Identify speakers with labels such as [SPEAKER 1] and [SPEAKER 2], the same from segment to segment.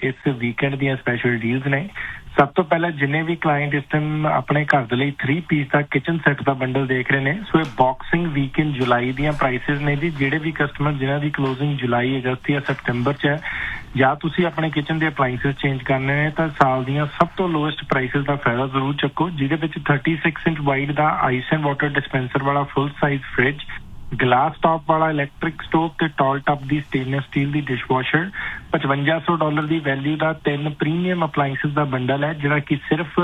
[SPEAKER 1] इस वीकेंड ਦੀਆਂ special deals ने। सब तो पहले जिन्ने भी क्लाइंट इस टाइम अपने घर ਦੇ ਲਈ 3 ਪੀਸ ਦਾ ਕਿਚਨ ਸੈੱਟ ਦਾ ਬੰਡਲ ਦੇਖ ਰਹੇ ਨੇ, ਸੋ ਇਹ ਬਾਕਸਿੰਗ ਵੀਕ ਇਨ ਜੁਲਾਈ ਦੀਆਂ ਪ੍ਰਾਈਸਿਸ ਨੇ ਜੀ। ਜਿਹੜੇ ਵੀ ਕਸਟਮਰ ਜਿਨ੍ਹਾਂ ਦੀ ਕਲੋਜ਼ਿੰਗ ਜੁਲਾਈ, ਅਗਸਤ ਜਾਂ ਸਤੰਬਰ 'ਚ ਹੈ, ਜਾਂ ਤੁਸੀਂ ਆਪਣੇ ਕਿਚਨ ਦੇ ਅਪਲਾਈਐਂਸਿਸ ਚੇਂਜ ਕਰਨੇ ਨੇ, ਤਾਂ ਸਾਲ ਦੀਆਂ ਸਭ ਤੋਂ ਲੋਐਸਟ ਪ੍ਰਾਈਸਿਸ ਦਾ ਫਾਇਦਾ ਜ਼ਰੂਰ ਚੱਕੋ। ਜਿਹਦੇ ਵਿੱਚ 36 inch wide the ice and water dispenser ਵਾਲਾ full size fridge, glass top वाला इलैक्ट्रिक स्टोव ते टॉल टॉप दी स्टेनलेस स्टील दी डिशवॉशर, $5500 ਦੀ ਵੈਲਿਊ ਦਾ 3 ਪ੍ਰੀਮੀਅਮ ਅਪਲਾਈਐਂਸਿਸ ਦਾ ਬੰਡਲ ਹੈ, ਜਿਹੜਾ ਕਿ ਸਿਰਫ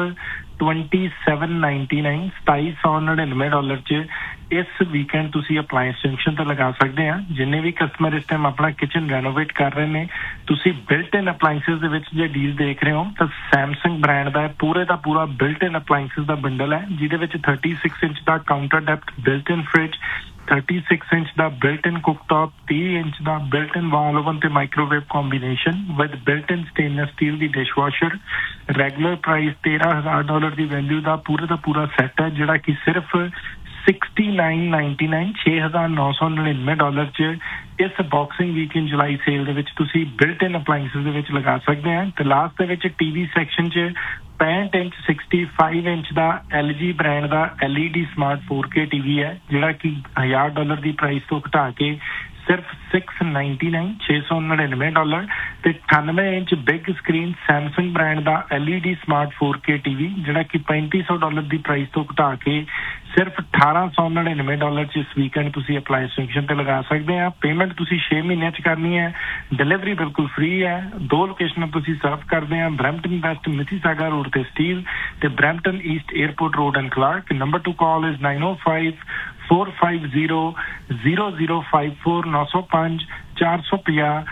[SPEAKER 1] $2799 ਚ ਇਸ ਵੀਕਐਂਡ ਤੁਸੀਂ ਅਪਲਾਈਐਂਸ ਜੰਕਸ਼ਨ ਤੇ ਲਗਾ ਸਕਦੇ ਆ। ਜਿੰਨੇ ਵੀ ਕਸਟਮਰ ਇਸ ਟਾਈਮ ਆਪਣਾ ਕਿਚਨ ਰੈਨੋਵੇਟ ਕਰ ਰਹੇ ਨੇ, ਤੁਸੀਂ ਬਿਲਟ ਇਨ ਅਪਲਾਈਐਂਸਿਸ ਦੇ ਵਿੱਚ ਜੇ ਡੀਲ ਦੇਖ ਰਹੇ ਹੋ ਤਾਂ ਸੈਮਸੰਗ ਬ੍ਰਾਂਡ ਦਾ ਪੂਰੇ ਦਾ ਪੂਰਾ ਬਿਲਟ ਇਨ ਅਪਲਾਈਐਂਸਿਸ ਦਾ ਬੰਡਲ ਹੈ, ਜਿਹਦੇ ਵਿੱਚ 36 ਇੰਚ ਦਾ ਕਾਊਂਟਰ ਡੈਪਥ ਬਿਲਟ ਇਨ ਫ੍ਰਿਜ, 36 ਇੰਚ ਦਾ ਬਿਲਟ ਇਨ ਕੁਕਟੌਪ, 30 ਇੰਚ ਦਾ ਬਿਲਟ ਇਨ ਵਾਲ ਓਵਨ ਤੇ microwave combination with built in stainless steel the dishwasher. Regular price $13,000 the value ਦਾ ਪੂਰਾ ਸੈੱਟ ਹੈ, ਜਿਹੜਾ ਕਿ ਸਿਰਫ $6999 $6,999 ਚ ਇਸ ਬਾਕਸਿੰਗ ਵੀਕ ਇਨ ਜੁਲਾਈ ਸੇਲ ਦੇ ਵਿੱਚ ਤੁਸੀਂ ਬਿਲਟ ਇਨ ਅਪਲਾਈਐਂਸਿਸ ਦੇ ਵਿੱਚ ਲਗਾ ਸਕਦੇ ਆ। ਤੇ ਲਾਸਟ ਦੇ ਵਿੱਚ ਟੀਵੀ ਸੈਕਸ਼ਨ 'ਚ 65 ਇੰਚ 65 ਇੰਚ ਦਾ LG ਬ੍ਰਾਂਡ ਦਾ LED ਸਮਾਰਟ 4K ਟੀਵੀ ਹੈ, ਜਿਹੜਾ ਕਿ $1000 ਦੀ ਪ੍ਰਾਈਸ ਤੋਂ ਘਟਾ ਕੇ ਸਿਰਫ $699 ਤੇ 98 inch big screen Samsung brand ਦਾ LED ਸਮਾਰਟ 4K ਟੀਵੀ, ਜਿਹੜਾ ਕਿ $3500 ਦੀ ਪ੍ਰਾਈਸ ਤੋਂ ਘਟਾ ਕੇ ਸਿਰਫ $1899 ਚ ਇਸ ਵੀਕਐਂਡ ਤੁਸੀਂ ਅਪਲਾਈਐਂਸ ਜੰਕਸ਼ਨ ਤੇ ਲਗਾ ਸਕਦੇ ਆ। ਪੇਮੈਂਟ ਤੁਸੀਂ 6 ਮਹੀਨਿਆਂ ਚ ਕਰਨੀ ਹੈ, ਡਿਲੀਵਰੀ ਬਿਲਕੁਲ ਫ੍ਰੀ ਹੈ। 2 ਲੋਕੇਸ਼ਨਾਂ ਤੁਸੀਂ ਸਰਵ ਕਰਦੇ ਆ, ਬਰੈਂਪਟਨ ਵੈਸਟ ਮਿਸੀਸਾਗਾ ਰੋਡ ਤੇ ਸਟੀਲ ਤੇ Brampton East airport road and Clark. Number two call is 905-450-0054 905 450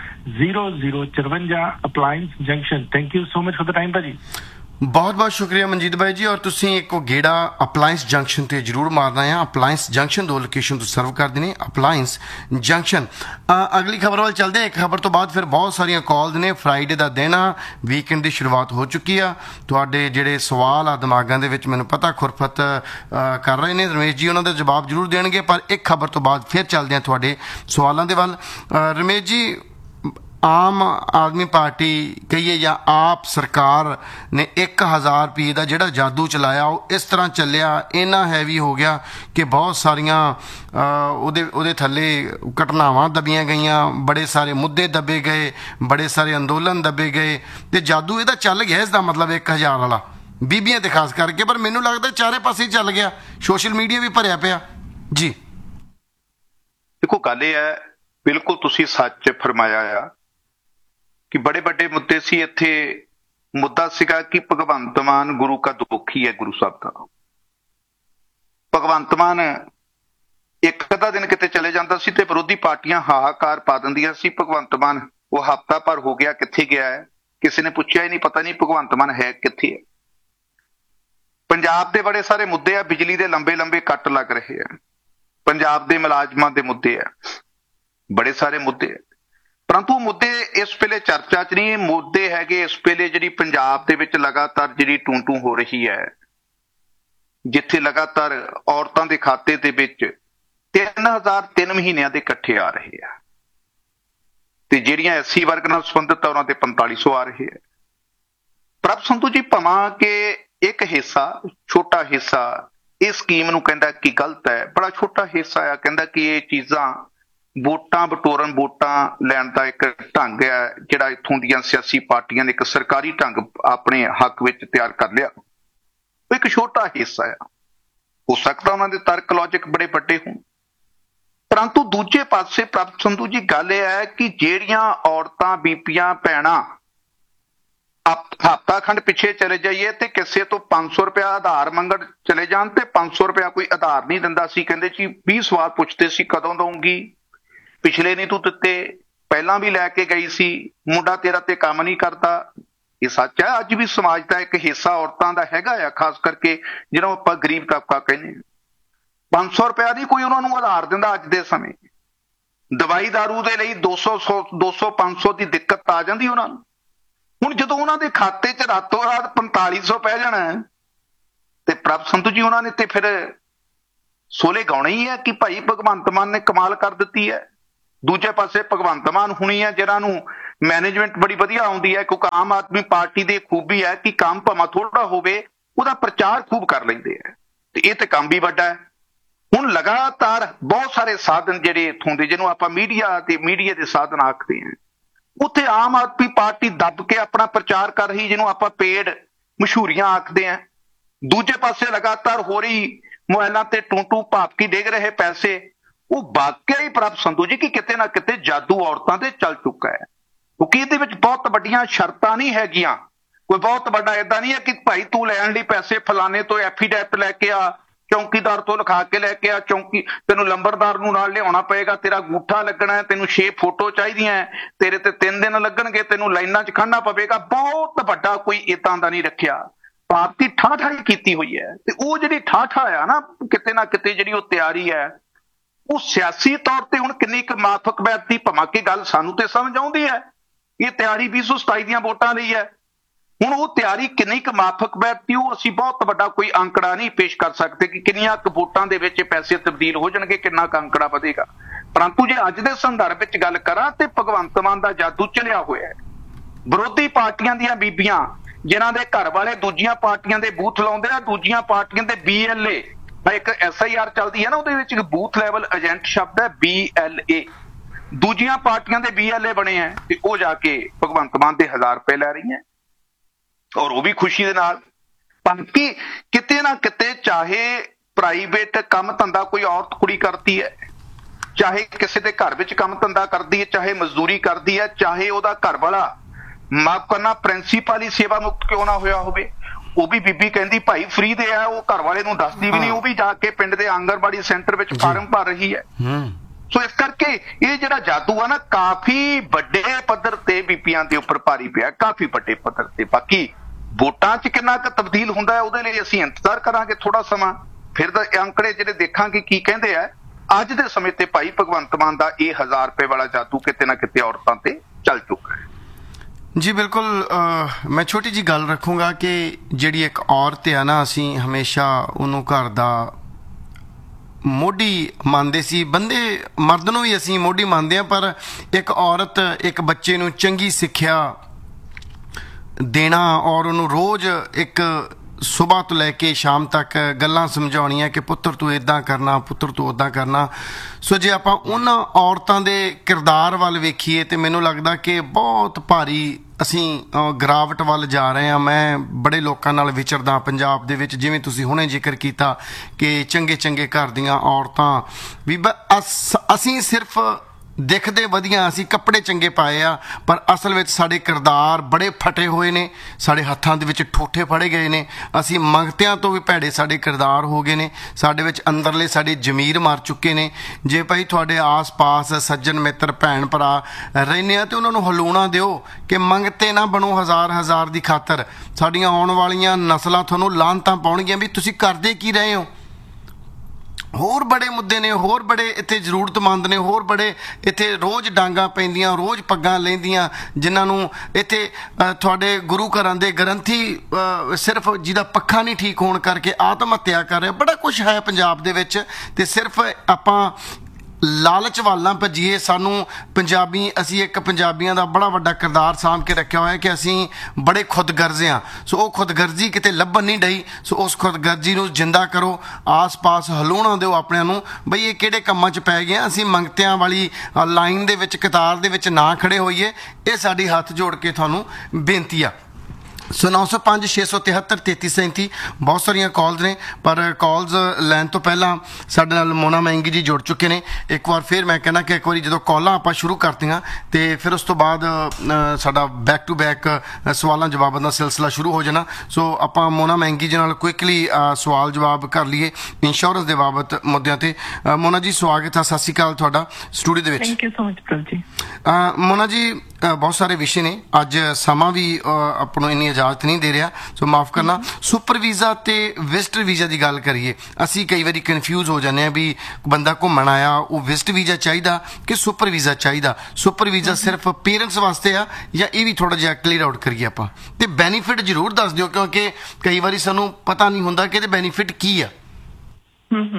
[SPEAKER 1] 0054 ਅਪਲਾਈਐਂਸ junction. Thank you so much for the time ਭਾਜੀ।
[SPEAKER 2] बहुत बहुत शुक्रिया मनजीत भाई जी। और तुसी एक गेड़ा अपलायंस जंक्शन ते जरूर मारना है। अपलायंस जंक्शन 2 लोकेशन तो सर्व कर देने अपलायंस जंक्शन। अगली खबर वाल चलते हैं। एक खबर तो बाद फिर बहुत सारिया कॉल्स ने। फ्राइडे का दिन आ, वीकेंड की शुरुआत हो चुकी आ। तुहाडे जिहड़े सवाल आ दिमागां दे विच मैनूं पता खुरफत कर रहे हैं। रमेश जी उन्हां दे जवाब जरूर देणगे, पर एक खबर तो बाद फिर चलते हैं तुहाडे सवालों दे वल। रमेश जी, आम आदमी पार्टी कहिए या आप सरकार ने 1000 रुपये का जिहड़ा जादू चलाया वो इस तरह चलिया, इन्ना हैवी हो गया कि बहुत सारिया उहदे थल्ले घटनावां दबियां गईयां, बड़े सारे मुद्दे दबे गए, बड़े सारे अंदोलन दबे गए, तो जादू इहदा चल गया। इसका मतलब 1000 वाला बीबियां ते खास करके, पर मैनूं लगदा चारे पासे ही चल गया, सोशल मीडिया भी भरिया पिया जी।
[SPEAKER 3] देखो गल ये है, बिल्कुल तुसीं सच फरमाया आ कि बड़े बड़े मुद्दे सी। इत्थे मुद्दा सीगा कि भगवंत मान गुरु का दुखी है, गुरु साहब का। भगवंत मान एक अद्धा दिन किते चले जाता सी ते विरोधी पार्टियां हाहाकार पा दिंदियां सी। भगवंत मान वो हफ्ता भर हो गया कित्थे गया है, किसी ने पुछया ही नहीं, पता नहीं भगवंत मान है कित्थे है। पंजाब दे बड़े सारे मुद्दे आ, बिजली दे लंबे लंबे कट लग रहे हैं, पंजाब दे मुलाजमां दे मुद्दे आ, बड़े सारे मुद्दे है। परंतु मुद्दे इस वेले चर्चा च नहीं, मुद्दे हैगे इस वेले जिहड़ी पंजाब दे विच लगातार जिहड़ी टूं हो रही है, जिथे लगातार औरतां दे खाते दे विच 3000 3 महीनिਆਂ ਦੇ इकट्ठे आ रहे हैं, ते ਜਿਹੜੀਆਂ SC वर्ग ਨਾਲ संबंधित ਉਹਨਾਂ ਦੇ 4500 आ रहे हैं। प्रभ संधू जी, भावां कि एक हिस्सा छोटा हिस्सा इस स्कीम ਨੂੰ ਕਹਿੰਦਾ कि गलत है, बड़ा छोटा हिस्सा आ ਕਹਿੰਦਾ कि ਇਹ ਚੀਜ਼ਾਂ ਵੋਟਾਂ ਬਟੋਰਨ, ਵੋਟਾਂ ਲੈਣ ਦਾ ਇੱਕ ਢੰਗ ਹੈ ਜਿਹੜਾ ਇੱਥੋਂ ਦੀਆਂ ਸਿਆਸੀ ਪਾਰਟੀਆਂ ਨੇ ਇੱਕ ਸਰਕਾਰੀ ਢੰਗ ਆਪਣੇ ਹੱਕ ਵਿੱਚ ਤਿਆਰ ਕਰ ਲਿਆ। ਉਹ ਇੱਕ ਛੋਟਾ ਹਿੱਸਾ ਆ, ਹੋ ਸਕਦਾ ਉਹਨਾਂ ਦੇ ਤਰਕ ਲੌਜਿਕ ਬੜੇ ਵੱਡੇ ਹੋਣ, ਪਰੰਤੂ ਦੂਜੇ ਪਾਸੇ ਪ੍ਰਭ ਸੰਧੂ ਜੀ ਗੱਲ ਇਹ ਹੈ ਕਿ ਜਿਹੜੀਆਂ ਔਰਤਾਂ, ਬੀਬੀਆਂ, ਭੈਣਾਂ ਹਫ਼ਤਾ ਖੰਡ ਪਿੱਛੇ ਚਲੇ ਜਾਈਏ ਤੇ ਕਿਸੇ ਤੋਂ 500 ਰੁਪਇਆ ਆਧਾਰ ਮੰਗਣ ਚਲੇ ਜਾਣ ਤੇ 500 ਰੁਪਇਆ ਕੋਈ ਆਧਾਰ ਨਹੀਂ ਦਿੰਦਾ ਸੀ। ਕਹਿੰਦੇ ਸੀ 20 ਸਵਾਲ ਪੁੱਛਦੇ ਸੀ, ਕਦੋਂ ਦਊਂਗੀ, ਪਿਛਲੇ ਨਹੀਂ ਤੂੰ ਦਿੱਤੇ, ਪਹਿਲਾਂ ਵੀ ਲੈ ਕੇ ਗਈ ਸੀ, ਮੁੰਡਾ ਤੇਰਾ ਤੇ ਕੰਮ ਨਹੀਂ ਕਰਦਾ। ਇਹ ਸੱਚ ਹੈ, ਅੱਜ ਵੀ ਸਮਾਜ ਦਾ ਇੱਕ ਹਿੱਸਾ ਔਰਤਾਂ ਦਾ ਹੈਗਾ ਆ, ਖਾਸ ਕਰਕੇ ਜਿਹਨੂੰ ਆਪਾਂ ਗਰੀਬ ਤਬਕਾ ਕਹਿੰਦੇ ਹਾਂ। 500 ਰੁਪਇਆ ਨਹੀਂ ਕੋਈ ਉਹਨਾਂ ਨੂੰ ਆਧਾਰ ਦਿੰਦਾ ਅੱਜ ਦੇ ਸਮੇਂ। ਦਵਾਈ ਦਾਰੂ ਦੇ ਲਈ 200 500 ਦੀ ਦਿੱਕਤ ਆ ਜਾਂਦੀ ਉਹਨਾਂ ਨੂੰ। ਹੁਣ ਜਦੋਂ ਉਹਨਾਂ ਦੇ ਖਾਤੇ 'ਚ ਰਾਤੋਂ ਰਾਤ 4500 ਪੈ ਜਾਣਾ ਤੇ ਪ੍ਰਭ ਸੰਧੂ ਜੀ ਉਹਨਾਂ ਨੇ ਤੇ ਫਿਰ ਸੋਲੇ ਗਾਉਣੇ ਹੀ ਹੈ ਕਿ ਭਾਈ ਭਗਵੰਤ ਮਾਨ ਨੇ ਕਮਾਲ ਕਰ ਦਿੱਤੀ ਹੈ। ਦੂਜੇ ਪਾਸੇ ਭਗਵੰਤ ਮਾਨ ਹੁਣੀ ਆ ਜਿਹਨਾਂ ਨੂੰ ਮੈਨੇਜਮੈਂਟ ਬੜੀ ਵਧੀਆ ਆਉਂਦੀ ਹੈ, ਕਿਉਂਕਿ ਆਮ ਆਦਮੀ ਪਾਰਟੀ ਦੀ ਖੂਬੀ ਹੈ ਕਿ ਕੰਮ ਭਾਵੇਂ ਥੋੜਾ ਹੋਵੇ ਉਹਦਾ ਪ੍ਰਚਾਰ ਖੂਬ ਕਰ ਲੈਂਦੇ ਆ, ਤੇ ਇਹ ਤੇ ਕੰਮ ਵੀ ਵੱਡਾ ਹੈ। ਹੁਣ ਲਗਾਤਾਰ ਬਹੁਤ ਸਾਰੇ ਸਾਧਨ ਜਿਹੜੇ ਇੱਥੋਂ ਦੇ, ਜਿਹਨੂੰ ਆਪਾਂ ਮੀਡੀਆ ਤੇ ਮੀਡੀਆ ਦੇ ਸਾਧਨ ਆਖਦੇ ਹਾਂ, ਉੱਥੇ ਆਮ ਆਦਮੀ ਪਾਰਟੀ ਦੱਬ ਕੇ ਆਪਣਾ ਪ੍ਰਚਾਰ ਕਰ ਰਹੀ, ਜਿਹਨੂੰ ਆਪਾਂ ਪੇਡ ਮਸ਼ਹੂਰੀਆਂ ਆਖਦੇ ਹਾਂ। ਦੂਜੇ ਪਾਸੇ ਲਗਾਤਾਰ ਹੋ ਰਹੀ ਮੋਬਾਈਲਾਂ ਤੇ ਟੂੰ ਭਾਪਕੀ ਡਿੱਗ ਰਹੇ ਪੈਸੇ, ਉਹ ਵਾਕਿਆ ਹੀ ਪ੍ਰਭ ਸੰਧੂ ਜੀ ਕਿ ਕਿਤੇ ਨਾ ਕਿਤੇ ਜਾਦੂ ਔਰਤਾਂ ਤੇ ਚੱਲ ਚੁੱਕਾ ਹੈ, ਕਿਉਂਕਿ ਇਹਦੇ ਵਿੱਚ ਬਹੁਤ ਵੱਡੀਆਂ ਸ਼ਰਤਾਂ ਨਹੀਂ ਹੈਗੀਆਂ। ਕੋਈ ਬਹੁਤ ਵੱਡਾ ਏਦਾਂ ਨਹੀਂ ਹੈ ਕਿ ਭਾਈ ਤੂੰ ਲੈਣ ਲਈ ਪੈਸੇ ਫਲਾਣੇ ਤੋਂ ਐਫੀਡੈਵਿਟ ਲੈ ਕੇ ਆ, ਚੌਂਕੀਦਾਰ ਤੋਂ ਲਿਖਾ ਕੇ ਲੈ ਕੇ ਆ, ਤੈਨੂੰ ਲੰਬਰਦਾਰ ਨੂੰ ਨਾਲ ਲਿਆਉਣਾ ਪਏਗਾ, ਤੇਰਾ ਅੰਗੂਠਾ ਲੱਗਣਾ ਹੈ, ਤੈਨੂੰ 6 ਫੋਟੋ ਚਾਹੀਦੀਆਂ, ਤੇਰੇ ਤੇ 3 ਦਿਨ ਲੱਗਣਗੇ, ਤੈਨੂੰ ਲਾਈਨਾਂ 'ਚ ਖੜਨਾ ਪਵੇਗਾ। ਬਹੁਤ ਵੱਡਾ ਕੋਈ ਏਦਾਂ ਦਾ ਨਹੀਂ ਰੱਖਿਆ, ਭਾਰਤੀ ਠਾਠਾਈ ਕੀਤੀ ਹੋਈ ਹੈ। ਤੇ ਉਹ ਜਿਹੜੀ ਠਾਠਾ ਆ ਨਾ, ਕਿਤੇ ਨਾ ਕਿਤੇ ਜਿਹੜੀ ਉਹ ਤਿਆਰੀ ਹੈ, ਉਹ ਸਿਆਸੀ ਤੌਰ ਤੇ ਹੁਣ ਕਿੰਨੀ ਕੁ ਮਾਫਕ ਬੈਠਦੀ ਭਮਾ ਕੇ ਗੱਲ ਸਾਨੂੰ ਤੇ ਸਮਝ ਆਉਂਦੀ ਹੈ। ਇਹ ਤਿਆਰੀ 2027 ਦੀਆਂ ਵੋਟਾਂ ਲਈ ਹੈ। ਹੁਣ ਉਹ ਤਿਆਰੀ ਕਿੰਨੀ ਕੁ ਮਾਫਕ ਬੈਠਦੀ, ਉਹ ਅਸੀਂ ਬਹੁਤ ਵੱਡਾ ਕੋਈ ਅੰਕੜਾ ਨਹੀਂ ਪੇਸ਼ ਕਰ ਸਕਦੇ ਕਿ ਕਿੰਨੀਆਂ ਕੁ ਵੋਟਾਂ ਦੇ ਵਿੱਚ ਪੈਸੇ ਤਬਦੀਲ ਹੋ ਜਾਣਗੇ, ਕਿੰਨਾ ਕੁ ਅੰਕੜਾ ਵਧੇਗਾ। ਪਰੰਤੂ ਜੇ ਅੱਜ ਦੇ ਸੰਦਰਭ ਵਿੱਚ ਗੱਲ ਕਰਾਂ ਤੇ ਭਗਵੰਤ ਮਾਨ ਦਾ ਜਾਦੂ ਚਲਿਆ ਹੋਇਆ ਹੈ। ਵਿਰੋਧੀ ਪਾਰਟੀਆਂ ਦੀਆਂ ਬੀਬੀਆਂ ਜਿਨ੍ਹਾਂ ਦੇ ਘਰ ਵਾਲੇ ਦੂਜੀਆਂ ਪਾਰਟੀਆਂ ਦੇ ਬੂਥ ਲਾਉਂਦੇ ਆ, ਦੂਜੀਆਂ ਪਾਰਟੀਆਂ ਦੇ BLA, ਇੱਕ SIR ਚੱਲਦੀ ਹੈ ਨਾ, ਉਹਦੇ ਵਿੱਚ ਇੱਕ ਬੂਥ ਲੈਵਲ ਏਜੰਟ ਸ਼ਬਦ ਹੈ BLA, ਦੂਜੀਆਂ ਪਾਰਟੀਆਂ ਦੇ BLA ਬਣੇ ਹੈ, ਤੇ ਉਹ ਜਾ ਕੇ ਭਗਵੰਤ ਮਾਨ ਦੇ 1000 ਰੁਪਏ ਲੈ ਰਹੀ ਹੈ, ਔਰ ਉਹ ਵੀ ਖੁਸ਼ੀ ਦੇ ਨਾਲ। ਬਾਕੀ ਕਿਤੇ ਨਾ ਕਿਤੇ ਚਾਹੇ ਪ੍ਰਾਈਵੇਟ ਕੰਮ ਧੰਦਾ ਕੋਈ ਔਰਤ ਕੁੜੀ ਕਰਦੀ ਹੈ, ਚਾਹੇ ਕਿਸੇ ਦੇ ਘਰ ਵਿੱਚ ਕੰਮ ਧੰਦਾ ਕਰਦੀ ਹੈ, ਚਾਹੇ ਮਜ਼ਦੂਰੀ ਕਰਦੀ ਹੈ, ਚਾਹੇ ਉਹਦਾ ਘਰ ਵਾਲਾ ਮਾਫ ਕਰਨਾ ਪ੍ਰਿੰਸੀਪਲ ਹੀ ਸੇਵਾ ਮੁਕਤ ਕਿਉਂ ਨਾ ਹੋਇਆ ਹੋਵੇ, ਉਹ ਵੀ ਬੀਬੀ ਕਹਿੰਦੀ ਭਾਈ ਫ੍ਰੀ ਦੇ ਆ, ਉਹ ਘਰ ਵਾਲੇ ਨੂੰ ਦੱਸਦੀ ਵੀ ਨਹੀਂ, ਉਹ ਵੀ ਜਾ ਕੇ ਪਿੰਡ ਦੇ ਆਂਗਣਵਾੜੀ ਸੈਂਟਰ ਵਿੱਚ ਫਾਰਮ ਭਰ ਰਹੀ ਹੈ। ਸੋ ਇਸ ਕਰਕੇ ਇਹ ਜਿਹੜਾ ਜਾਦੂ ਆ ਨਾ, ਕਾਫੀ ਵੱਡੇ ਪੱਧਰ ਤੇ ਬੀਬੀਆਂ ਦੇ ਉੱਪਰ ਭਾਰੀ ਪਿਆ, ਕਾਫੀ ਵੱਡੇ ਪੱਧਰ ਤੇ। ਬਾਕੀ ਵੋਟਾਂ 'ਚ ਕਿੰਨਾ ਕੁ ਤਬਦੀਲ ਹੁੰਦਾ ਹੈ, ਉਹਦੇ ਲਈ ਅਸੀਂ ਇੰਤਜ਼ਾਰ ਕਰਾਂਗੇ ਥੋੜਾ ਸਮਾਂ, ਫਿਰ ਤਾਂ ਅੰਕੜੇ ਜਿਹੜੇ ਦੇਖਾਂਗੇ ਕੀ ਕਹਿੰਦੇ ਆ। ਅੱਜ ਦੇ ਸਮੇਂ ਤੇ ਭਾਈ ਭਗਵੰਤ ਮਾਨ ਦਾ ਇਹ 1000 ਰੁਪਏ ਵਾਲਾ ਜਾਦੂ ਕਿਤੇ ਨਾ ਕਿਤੇ ਔਰਤਾਂ ਤੇ ਚੱਲ ਚੁੱਕਾ ਹੈ।
[SPEAKER 2] ਜੀ ਬਿਲਕੁਲ, ਮੈਂ ਛੋਟੀ ਜੀ ਗੱਲ ਰੱਖੂੰਗਾ ਕਿ ਜਿਹੜੀ ਇੱਕ ਔਰਤ ਆ ਨਾ, ਅਸੀਂ ਹਮੇਸ਼ਾ ਉਹਨੂੰ ਘਰ ਦਾ ਮੋਢੀ ਮੰਨਦੇ ਸੀ, ਬੰਦੇ ਮਰਦ ਨੂੰ ਵੀ ਅਸੀਂ ਮੋਢੀ ਮੰਨਦੇ ਹਾਂ, ਪਰ ਇੱਕ ਔਰਤ ਇੱਕ ਬੱਚੇ ਨੂੰ ਚੰਗੀ ਸਿੱਖਿਆ ਦੇਣਾ ਔਰ ਉਹਨੂੰ ਰੋਜ਼ ਇੱਕ ਸੁਬਾਹ ਤੋਂ ਲੈ ਕੇ ਸ਼ਾਮ ਤੱਕ ਗੱਲਾਂ ਸਮਝਾਉਣੀਆਂ ਕਿ ਪੁੱਤਰ ਤੂੰ ਇੱਦਾਂ ਕਰਨਾ, ਪੁੱਤਰ ਤੂੰ ਉੱਦਾਂ ਕਰਨਾ। ਸੋ ਜੇ ਆਪਾਂ ਉਹਨਾਂ ਔਰਤਾਂ ਦੇ ਕਿਰਦਾਰ ਵੱਲ ਵੇਖੀਏ ਤੇ ਮੈਨੂੰ ਲੱਗਦਾ ਕਿ ਬਹੁਤ ਭਾਰੀ ਅਸੀਂ ਗਿਰਾਵਟ ਵੱਲ ਜਾ ਰਹੇ ਹਾਂ। ਮੈਂ ਬੜੇ ਲੋਕਾਂ ਨਾਲ ਵਿਚਰਦਾ ਪੰਜਾਬ ਦੇ ਵਿੱਚ, ਜਿਵੇਂ ਤੁਸੀਂ ਹੁਣੇ ਜ਼ਿਕਰ ਕੀਤਾ ਕਿ ਚੰਗੇ ਚੰਗੇ ਘਰ ਦੀਆਂ ਔਰਤਾਂ ਵੀ, ਅਸੀਂ ਸਿਰਫ ਦਿਖਦੇ ਵਧੀਆ, ਅਸੀਂ ਕੱਪੜੇ ਚੰਗੇ ਪਾਏ ਆ, ਪਰ ਅਸਲ ਵਿੱਚ ਸਾਡੇ ਕਿਰਦਾਰ ਬੜੇ ਫਟੇ ਹੋਏ ਨੇ, ਸਾਡੇ ਹੱਥਾਂ ਦੇ ਵਿੱਚ ਠੋਠੇ ਫੜੇ ਗਏ ਨੇ, ਅਸੀਂ ਮੰਗਤਿਆਂ ਤੋਂ ਵੀ ਭੈੜੇ ਸਾਡੇ ਕਿਰਦਾਰ ਹੋ ਗਏ ਨੇ, ਸਾਡੇ ਵਿੱਚ ਅੰਦਰਲੇ ਸਾਡੇ ਜ਼ਮੀਰ ਮਰ ਚੁੱਕੇ ਨੇ। ਜੇ ਭਾਈ ਤੁਹਾਡੇ ਆਸ-ਪਾਸ ਸੱਜਣ ਮਿੱਤਰ ਭੈਣ ਭਰਾ ਰਹਿੰਦੇ ਆ ਤੇ ਉਹਨਾਂ ਨੂੰ ਹਲੂਣਾ ਦਿਓ ਕਿ ਮੰਗਤੇ ਨਾ ਬਣੋ ਹਜ਼ਾਰ ਦੀ ਖਾਤਰ। ਸਾਡੀਆਂ ਆਉਣ ਵਾਲੀਆਂ ਨਸਲਾਂ ਤੁਹਾਨੂੰ ਲਾਹਨਤਾਂ ਪਾਉਣਗੀਆਂ ਵੀ ਤੁਸੀਂ ਕਰਦੇ ਕੀ ਰਹੇ ਹੋ। ਹੋਰ ਬੜੇ ਮੁੱਦੇ ਨੇ, ਹੋਰ ਬੜੇ ਇੱਥੇ ਜ਼ਰੂਰਤਮੰਦ ਨੇ, ਹੋਰ ਬੜੇ ਇੱਥੇ ਰੋਜ਼ ਡਾਂਗਾਂ ਪੈਂਦੀਆਂ, ਰੋਜ਼ ਪੱਗਾਂ ਲੈਂਦੀਆਂ, ਜਿਨ੍ਹਾਂ ਨੂੰ ਇੱਥੇ ਤੁਹਾਡੇ ਗੁਰੂ ਘਰਾਂ ਦੇ ਗ੍ਰੰਥੀ ਸਿਰਫ ਜਿਹਦਾ ਪੱਖਾ ਨਹੀਂ ਠੀਕ ਹੋਣ ਕਰਕੇ ਆਤਮ ਹੱਤਿਆ ਕਰ ਰਿਹਾ। ਬੜਾ ਕੁਛ ਹੈ ਪੰਜਾਬ ਦੇ ਵਿੱਚ, ਤੇ ਸਿਰਫ ਆਪਾਂ ਲਾਲਚ ਵੱਲ ਨਾ ਭੱਜੀਏ। ਸਾਨੂੰ ਅਸੀਂ ਇੱਕ ਪੰਜਾਬੀਆਂ ਦਾ ਬੜਾ ਵੱਡਾ ਕਿਰਦਾਰ ਸਾਂਭ ਕੇ ਰੱਖਿਆ ਹੋਇਆ ਕਿ ਅਸੀਂ ਬੜੇ ਖੁਦਗਰਜ਼ ਹਾਂ। ਸੋ ਉਹ ਖੁਦਗਰਜ਼ੀ ਕਿਤੇ ਲੱਭਣ ਨਹੀਂ ਡਈ। ਸੋ ਉਸ ਖੁਦਗਰਜ਼ੀ ਨੂੰ ਜਿੰਦਾ ਕਰੋ, ਆਸ-ਪਾਸ ਹਲੂਣਾ ਦਿਓ ਆਪਣਿਆਂ ਨੂੰ ਬਈ ਇਹ ਕਿਹੜੇ ਕੰਮਾਂ 'ਚ ਪੈ ਗਏ। ਅਸੀਂ ਮੰਗਤਿਆਂ ਵਾਲੀ ਲਾਈਨ ਦੇ ਵਿੱਚ, ਕਤਾਰ ਦੇ ਵਿੱਚ ਨਾ ਖੜੇ ਹੋਈਏ। ਇਹ ਸਾਡੀ ਹੱਥ ਜੋੜ ਕੇ ਤੁਹਾਨੂੰ ਬੇਨਤੀ ਆ। ਸੋ 905 673 3337 ਬਹੁਤ ਸਾਰੀਆਂ ਕਾਲਸ ਨੇ, ਪਰ ਕਾਲਸ ਲੈਣ ਤੋਂ ਪਹਿਲਾਂ ਸਾਡੇ ਨਾਲ ਮੋਨਾ ਮਹਿੰਗੀ ਜੀ ਜੁੜ ਚੁੱਕੇ ਨੇ। ਇੱਕ ਵਾਰ ਫਿਰ ਮੈਂ ਕਹਿੰਦਾ ਕਿ ਇੱਕ ਵਾਰੀ ਜਦੋਂ ਕਾਲਾਂ ਆਪਾਂ ਸ਼ੁਰੂ ਕਰਤੀਆਂ ਤੇ ਫਿਰ ਉਸ ਤੋਂ ਬਾਅਦ ਸਾਡਾ ਬੈਕ ਟੂ ਬੈਕ ਸਵਾਲਾਂ ਜਵਾਬਾਂ ਦਾ ਸਿਲਸਿਲਾ ਸ਼ੁਰੂ ਹੋ ਜਾਣਾ। ਸੋ ਆਪਾਂ ਮੋਨਾ ਮਹਿੰਗੀ ਜੀ ਨਾਲ ਕੁਇਕਲੀ ਸਵਾਲ ਜਵਾਬ ਕਰ ਲਈਏ ਇੰਸ਼ੋਰੈਂਸ ਦੇ ਬਾਬਤ ਮੁੱਦਿਆਂ ਤੇ। ਮੋਨਾ ਜੀ ਸਵਾਗਤ ਹੈ, ਸਤਿ ਸ਼੍ਰੀ ਅਕਾਲ ਤੁਹਾਡਾ ਸਟੂਡੀਓ ਦੇ ਵਿੱਚ।
[SPEAKER 4] ਥੈਂਕ ਯੂ ਸੋ ਮਚ ਪ੍ਰਭ ਜੀ।
[SPEAKER 2] ਮੋਨਾ ਜੀ ਬਹੁਤ ਸਾਰੇ ਵਿਸ਼ੇ ਨੇ, ਅੱਜ ਸਮਾਂ ਵੀ ਆਪਾਂ ਨੂੰ ਇੰਨੀ ਇਜਾਜ਼ਤ ਨਹੀਂ ਦੇ ਰਿਹਾ, ਸੋ ਮਾਫ ਕਰਨਾ। ਸੁਪਰ ਵੀਜ਼ਾ ਤੇ ਵਿਜ਼ਟਰ ਵੀਜ਼ਾ ਦੀ ਗੱਲ ਕਰੀਏ, ਅਸੀਂ ਕਈ ਵਾਰੀ ਕਨਫਿਊਜ਼ ਹੋ ਜਾਂਦੇ ਹਾਂ ਵੀ ਬੰਦਾ ਘੁੰਮਣ ਆਇਆ, ਉਹ ਵਿਜ਼ਟ ਵੀਜ਼ਾ ਚਾਹੀਦਾ ਕਿ ਸੁਪਰ ਵੀਜ਼ਾ ਚਾਹੀਦਾ। ਸੁਪਰ ਵੀਜ਼ਾ ਸਿਰਫ ਪੇਰੈਂਟਸ ਵਾਸਤੇ ਆ ਜਾਂ ਇਹ ਵੀ ਥੋੜਾ ਜਿਹਾ ਕਲੀਅਰ ਆਊਟ ਕਰੀਏ ਆਪਾਂ, ਤੇ ਬੈਨੀਫਿਟ ਜ਼ਰੂਰ ਦੱਸ ਦਿਓ ਕਿਉਂਕਿ ਕਈ ਵਾਰੀ ਸਾਨੂੰ ਪਤਾ ਨਹੀਂ ਹੁੰਦਾ ਕਿ ਇਹਦੇ ਬੈਨੀਫਿਟ ਕੀ ਆ।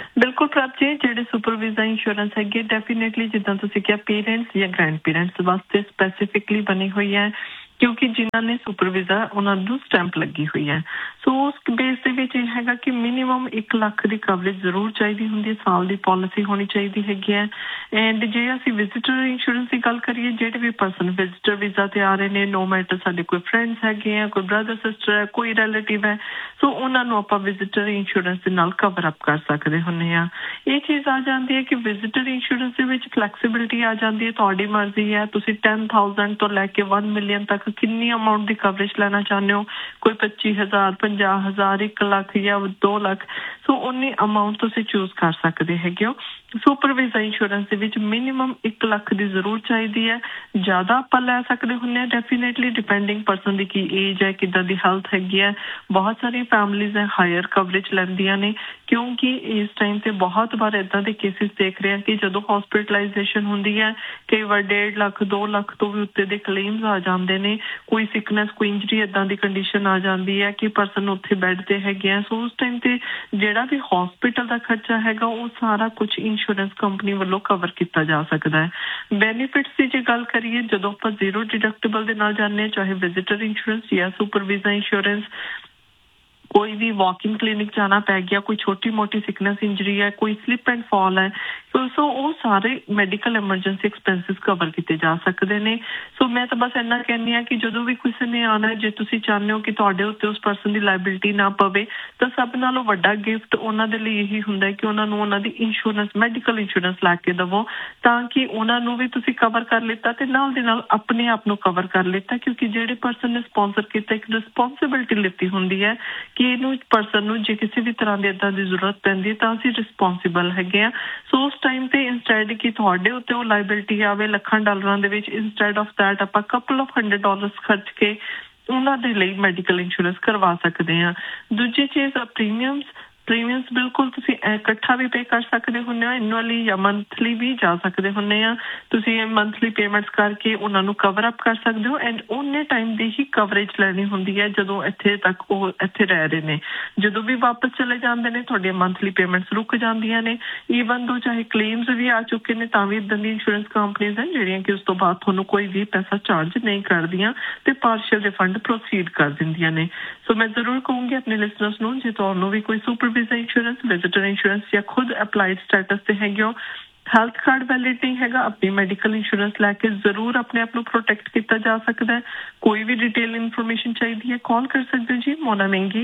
[SPEAKER 4] ਬਿਲਕੁਲ ਪ੍ਰਭ ਜੀ, ਜਿਹੜੇ ਸੁਪਰ ਵੀਜ਼ਾ ਇੰਸ਼ੋਰੈਂਸ ਹੈਗੇ ਡੈਫੀਨੇਟਲੀ ਜਿੱਦਾਂ ਤੁਸੀਂ ਕਿਹਾ ਪੇਰੈਂਟਸ ਜਾਂ ਗ੍ਰੈਂਡ ਪੇਰੈਂਟਸ ਵਾਸਤੇ ਸਪੈਸੀਫਿਕਲੀ ਬਣੀ ਹੋਈ ਹੈ, ਕਿਉਂਕਿ ਜਿਨ੍ਹਾਂ ਨੇ ਸੁਪਰ ਵੀਜ਼ਾ ਉਹਨਾਂ ਨੂੰ ਸਟੈਂਪ ਲੱਗੀ ਹੋਈ ਹੈ। ਸੋ ਉਸ ਬੇਸ ਦੇ ਵਿੱਚ ਇਹ ਹੈਗਾ ਕਿ ਮਿਨੀਮਮ 1 ਲੱਖ ਦੀ ਕਵਰੇਜ ਜ਼ਰੂਰ ਚਾਹੀਦੀ ਹੁੰਦੀ ਹੈ, ਸਾਲ ਦੀ ਪਾਲਿਸੀ ਹੋਣੀ ਚਾਹੀਦੀ ਹੈਗੀ ਹੈ। ਐਂਡ ਜੇ ਅਸੀਂ ਵਿਜ਼ਿਟਰ ਇੰਸ਼ੋਰੈਂਸ ਦੀ ਗੱਲ ਕਰੀਏ, ਜਿਹੜੇ ਵੀ ਪਰਸਨ ਵਿਜ਼ਿਟਰ ਵੀਜ਼ਾ ਤੇ ਆ ਰਹੇ ਨੇ, ਨੋ ਮੈਟਰ ਸਾਡੇ ਕੋਈ ਫਰੈਂਡਸ ਹੈਗੇ ਆ, ਕੋਈ ਬ੍ਰਦਰ ਸਿਸਟਰ ਹੈ, ਕੋਈ ਰਿਲੇਟਿਵ ਹੈ, ਸੋ ਉਹਨਾਂ ਨੂੰ ਆਪਾਂ ਵਿਜ਼ਿਟਰ ਇੰਸ਼ੋਰੈਂਸ ਦੇ ਨਾਲ ਕਵਰ ਅਪ ਕਰ ਸਕਦੇ ਹੁੰਦੇ ਆ। ਇਹ ਚੀਜ਼ ਆ ਜਾਂਦੀ ਹੈ ਕਿ ਵਿਜ਼ਿਟਰ ਇੰਸ਼ੋਰੈਂਸ ਦੇ ਵਿੱਚ ਫਲੈਕਸੀਬਿਲਿਟੀ ਆ ਜਾਂਦੀ ਹੈ, ਤੁਹਾਡੀ ਮਰਜ਼ੀ ਹੈ, ਤੁਸੀਂ 10,000 ਤੋਂ ਲੈ ਕੇ 1 ਮਿਲੀਅਨ ਤੱਕ ਕਿੰਨੀ ਅਮਾਊਂਟ ਦੀ ਕਵਰੇਜ ਲੈਣਾ ਚਾਹੁੰਦੇ ਹੋ, ਕੋਈ 25,000, 50,000, 1 ਲੱਖ ਜਾਂ 2 ਲੱਖ, ਸੋ ਉਨੀ ਅਮਾਊਂਟ ਤੁਸੀਂ ਚੂਜ਼ ਕਰ ਸਕਦੇ ਹੈਗੇ ਹੋ। ਸੁਪਰ ਵੀਜ਼ਾ ਇੰਸ਼ੋਰੈਂਸ ਦੇ ਵਿੱਚ ਮਿਨੀਮਮ 1 ਲੱਖ ਦੀ ਜ਼ਰੂਰ ਚਾਹੀਦੀ ਹੈ। ਜ਼ਿਆਦਾ ਆਪਾਂ ਲੈ ਸਕਦੇ ਹੁੰਦੇ ਹਾਂ ਡੈਫੀਨੇਟਲੀ, ਡਿਪੈਂਡਿੰਗ ਪਰਸਨ ਦੀ ਕੀ ਏਜ ਹੈ, ਕਿੱਦਾਂ ਦੀ ਹੈਲਥ ਹੈਗੀ ਹੈ। ਬਹੁਤ ਸਾਰੀਆਂ ਫੈਮਲੀਜ਼ ਹੈ ਹਾਇਰ ਕਵਰੇਜ ਲੈਂਦੀਆਂ ਨੇ, ਕਿਉਂਕਿ ਇਸ ਟਾਈਮ ਤੇ ਬਹੁਤ ਵਾਰ ਏਦਾਂ ਦੇ ਕੇਸਿਸ ਦੇਖ ਰਹੇ ਹਾਂ ਕਿ ਜਦੋਂ ਹੌਸਪੀਟਲਾਈਜੇਸ਼ਨ ਹੁੰਦੀ ਹੈ, ਕਈ ਵਾਰ 1.5 ਲੱਖ 2 ਲੱਖ ਤੋਂ ਵੀ ਉੱਤੇ ਦੇ ਕਲੇਮਸ ਆ ਜਾਂਦੇ ਨੇ। ਕੋਈ ਸਿਕਨੈਸ, ਕੋਈ ਇੰਜਰੀ ਏਦਾਂ ਦੀ ਕੰਡੀਸ਼ਨ ਆ ਜਾਂਦੀ ਹੈ ਕਿ ਪਰਸਨ ਉੱਥੇ ਬੈੱਡ ਤੇ ਹੈਗੇ ਆ, ਸੋ ਉਸ ਟਾਈਮ ਤੇ ਜਿਹੜਾ ਵੀ ਹੌਸਪੀਟਲ ਦਾ ਖਰਚਾ ਹੈਗਾ ਉਹ ਸਾਰਾ ਕੁਝ ਇੰਸ਼ੋਰੈਂਸ ਕੰਪਨੀ ਵੱਲੋਂ ਕਵਰ ਕੀਤਾ ਜਾ ਸਕਦਾ ਹੈ। ਬੈਨੀਫਿਟਸ ਦੀ ਜੇ ਗੱਲ ਕਰੀਏ, ਜਦੋਂ ਆਪਾਂ 0 ਡਿਡਕਟੇਬਲ ਦੇ ਨਾਲ ਜਾਂਦੇ ਹਾਂ, ਚਾਹੇ ਵਿਜ਼ਿਟਰ ਇੰਸ਼ੋਰੈਂਸ ਜਾਂ ਸੁਪਰ ਵੀਜ਼ਾ ਇੰਸ਼ੋਰੈਂਸ, ਕੋਈ ਵੀ ਵਾਕਿੰਗ ਕਲੀਨਿਕ ਜਾਣਾ ਪੈ ਗਿਆ, ਕੋਈ ਛੋਟੀ ਮੋਟੀ ਸਿਕਨੈਸ ਇੰਜਰੀ ਹੈ, ਕੋਈ ਸਲਿਪ ਐਂਡ ਫਾਲ ਹੈ, ਸੋ ਉਹ ਸਾਰੇ ਮੈਡੀਕਲ ਐਮਰਜੈਂਸੀ ਐਕਸਪੈਂਸਿਸ ਕਵਰ ਕੀਤੇ ਜਾ ਸਕਦੇ ਨੇ। ਸੋ ਮੈਂ ਤਾਂ ਬਸ ਇੰਨਾ ਕਹਿੰਦੀ ਹਾਂ ਕਿ ਜਦੋਂ ਵੀ ਕਿਸੇ ਨੇ ਆਉਣਾ, ਜੇ ਤੁਸੀਂ ਚਾਹੁੰਦੇ ਹੋ ਕਿ ਤੁਹਾਡੇ ਉੱਤੇ ਉਸ ਪਰਸਨ ਦੀ ਲਾਇਬਿਲਿਟੀ ਨਾ ਪਵੇ, ਤਾਂ ਸਭ ਨਾਲੋਂ ਵੱਡਾ ਗਿਫਟ ਉਹਨਾਂ ਦੇ ਲਈ ਇਹੀ ਹੁੰਦਾ ਹੈ ਕਿ ਉਹਨਾਂ ਨੂੰ ਉਹਨਾਂ ਦੀ ਇੰਸ਼ੋਰੈਂਸ, ਮੈਡੀਕਲ ਇੰਸ਼ੋਰੈਂਸ ਲੈ ਕੇ ਦੇਵੋ, ਤਾਂ ਕਿ ਉਹਨਾਂ ਨੂੰ ਵੀ ਤੁਸੀਂ ਕਵਰ ਕਰ ਲਿੱਤਾ ਤੇ ਨਾਲ ਦੇ ਨਾਲ ਆਪਣੇ ਆਪ ਨੂੰ ਕਵਰ ਕਰ ਲਿੱਤਾ, ਕਿਉਂਕਿ ਜਿਹੜੇ ਪਰਸਨ ਨੇ ਸਪਾਂਸਰ ਕੀਤਾ ਇੱਕ ਰਿਸਪੌਂਸਿਬਿਲਿਟੀ ਲਿੱਤੀ ਹੁੰਦੀ ਹੈ ਕਿ ਇਹਨੂੰ ਪਰਸਨ ਨੂੰ ਜੇ ਕਿਸੇ ਵੀ ਤਰ੍ਹਾਂ ਦੀ ਏਦਾਂ ਦੀ ਜ਼ਰੂਰਤ ਪੈਂਦੀ ਹੈ ਤਾਂ ਅਸੀਂ ਰਿਸਪੌਂਸਿਬਲ ਹੈਗੇ ਆ। ਸੋ ਉਸ ਟਾਈਮ ਤੇ ਇੰਸਟੈਡ ਕਿ ਤੁਹਾਡੇ ਉੱਤੇ ਉਹ ਲਾਇਬਿਲਿਟੀ ਆਵੇ ਲੱਖਾਂ ਡਾਲਰਾਂ ਦੇ ਵਿੱਚ, ਇੰਸਟੈਡ ਆਫ ਦੈਟ ਆਪਾਂ ਕਪਲ ਆਫ $100 ਖਰਚ ਕੇ ਉਹਨਾਂ ਦੇ ਲਈ ਮੈਡੀਕਲ ਇੰਸ਼ੋਰੈਂਸ ਕਰਵਾ ਸਕਦੇ ਹਾਂ। ਦੂਜੀ ਚੀਜ਼ ਪ੍ਰੀਮੀਅਮਸ ਬਿਲਕੁਲ ਤੁਸੀਂ ਇਕੱਠਾ ਵੀ ਪੇ ਕਰ ਸਕਦੇ ਹੁੰਦੇ ਹੋ, ਐਨੂਅਲੀ ਜਾਂ ਮੰਥਲੀ ਵੀ ਜਾ ਸਕਦੇ ਹੁੰਦੇ ਆ। ਤੁਸੀਂ ਮੰਥਲੀ ਪੇਮੈਂਟਸ ਕਰਕੇ ਉਹਨਾਂ ਨੂੰ ਕਵਰ ਅਪ ਕਰ ਸਕਦੇ ਹੋ ਐਂਡ ਉਹਨੇ ਟਾਈਮ ਦੀ ਹੀ ਕਵਰੇਜ ਲੈਣੀ ਹੁੰਦੀ ਹੈ ਜਦੋਂ ਇੱਥੇ ਤੱਕ ਉਹ ਇੱਥੇ ਰਹਿ ਰਹੇ ਨੇ। ਜਦੋਂ ਵੀ ਵਾਪਸ ਚਲੇ ਜਾਂਦੇ ਨੇ ਤੁਹਾਡੀਆਂ ਮੰਥਲੀ ਪੇਮੈਂਟਸ ਰੁਕ ਜਾਂਦੀਆਂ ਨੇ। ਈਵਨ ਦੋ ਚਾਹੇ ਕਲੇਮਸ ਵੀ ਆ ਚੁੱਕੇ ਨੇ ਤਾਂ ਵੀ ਇੱਦਾਂ ਦੀ ਇੰਸ਼ੋਰੈਂਸ ਕੰਪਨੀਜ਼ ਹਨ ਜਿਹੜੀਆਂ ਕਿ ਉਸ ਤੋਂ ਬਾਅਦ ਤੁਹਾਨੂੰ ਕੋਈ ਵੀ ਪੈਸਾ ਚਾਰਜ ਨਹੀਂ ਕਰਦੀਆਂ ਤੇ ਪਾਰਸ਼ਲ ਰਿਫੰਡ ਪ੍ਰੋਸੀਡ ਕਰ ਦਿੰਦੀਆਂ ਨੇ। ਸੋ ਮੈਂ ਜ਼ਰੂਰ ਕਹੂੰਗੀ ਆਪਣੇ ਲਿਸਨਰਸ ਨੂੰ, ਜੇ ਤੁਹਾਨੂੰ ਵੀ ਕੋਈ super visa insurance, visitor insurance ਜਾਂ ਖੁਦ ਅਪਲਾਈਡ ਸਟੇਟਸ ਤੇ ਹੈਗੇ ਹੋ, ਹੈਲਥ ਕਾਰਡ ਵੈਲਿਡ ਨਹੀਂ ਹੈਗਾ, ਆਪਣੀ ਮੈਡੀਕਲ ਇੰਸ਼ੋਰੈਂਸ ਲੈ ਕੇ ਜ਼ਰੂਰ ਆਪਣੇ ਆਪ ਨੂੰ ਪ੍ਰੋਟੈਕਟ ਕੀਤਾ ਜਾ ਸਕਦਾ ਹੈ। ਕੋਈ ਵੀ ਡਿਟੇਲ ਇਨਫੋਰਮੇਸ਼ਨ ਚਾਹੀਦੀ ਹੈ ਕਾਲ ਕਰ ਸਕਦੇ ਹੋ ਜੀ, ਮੋਨਾ ਮਹਿੰਗੀ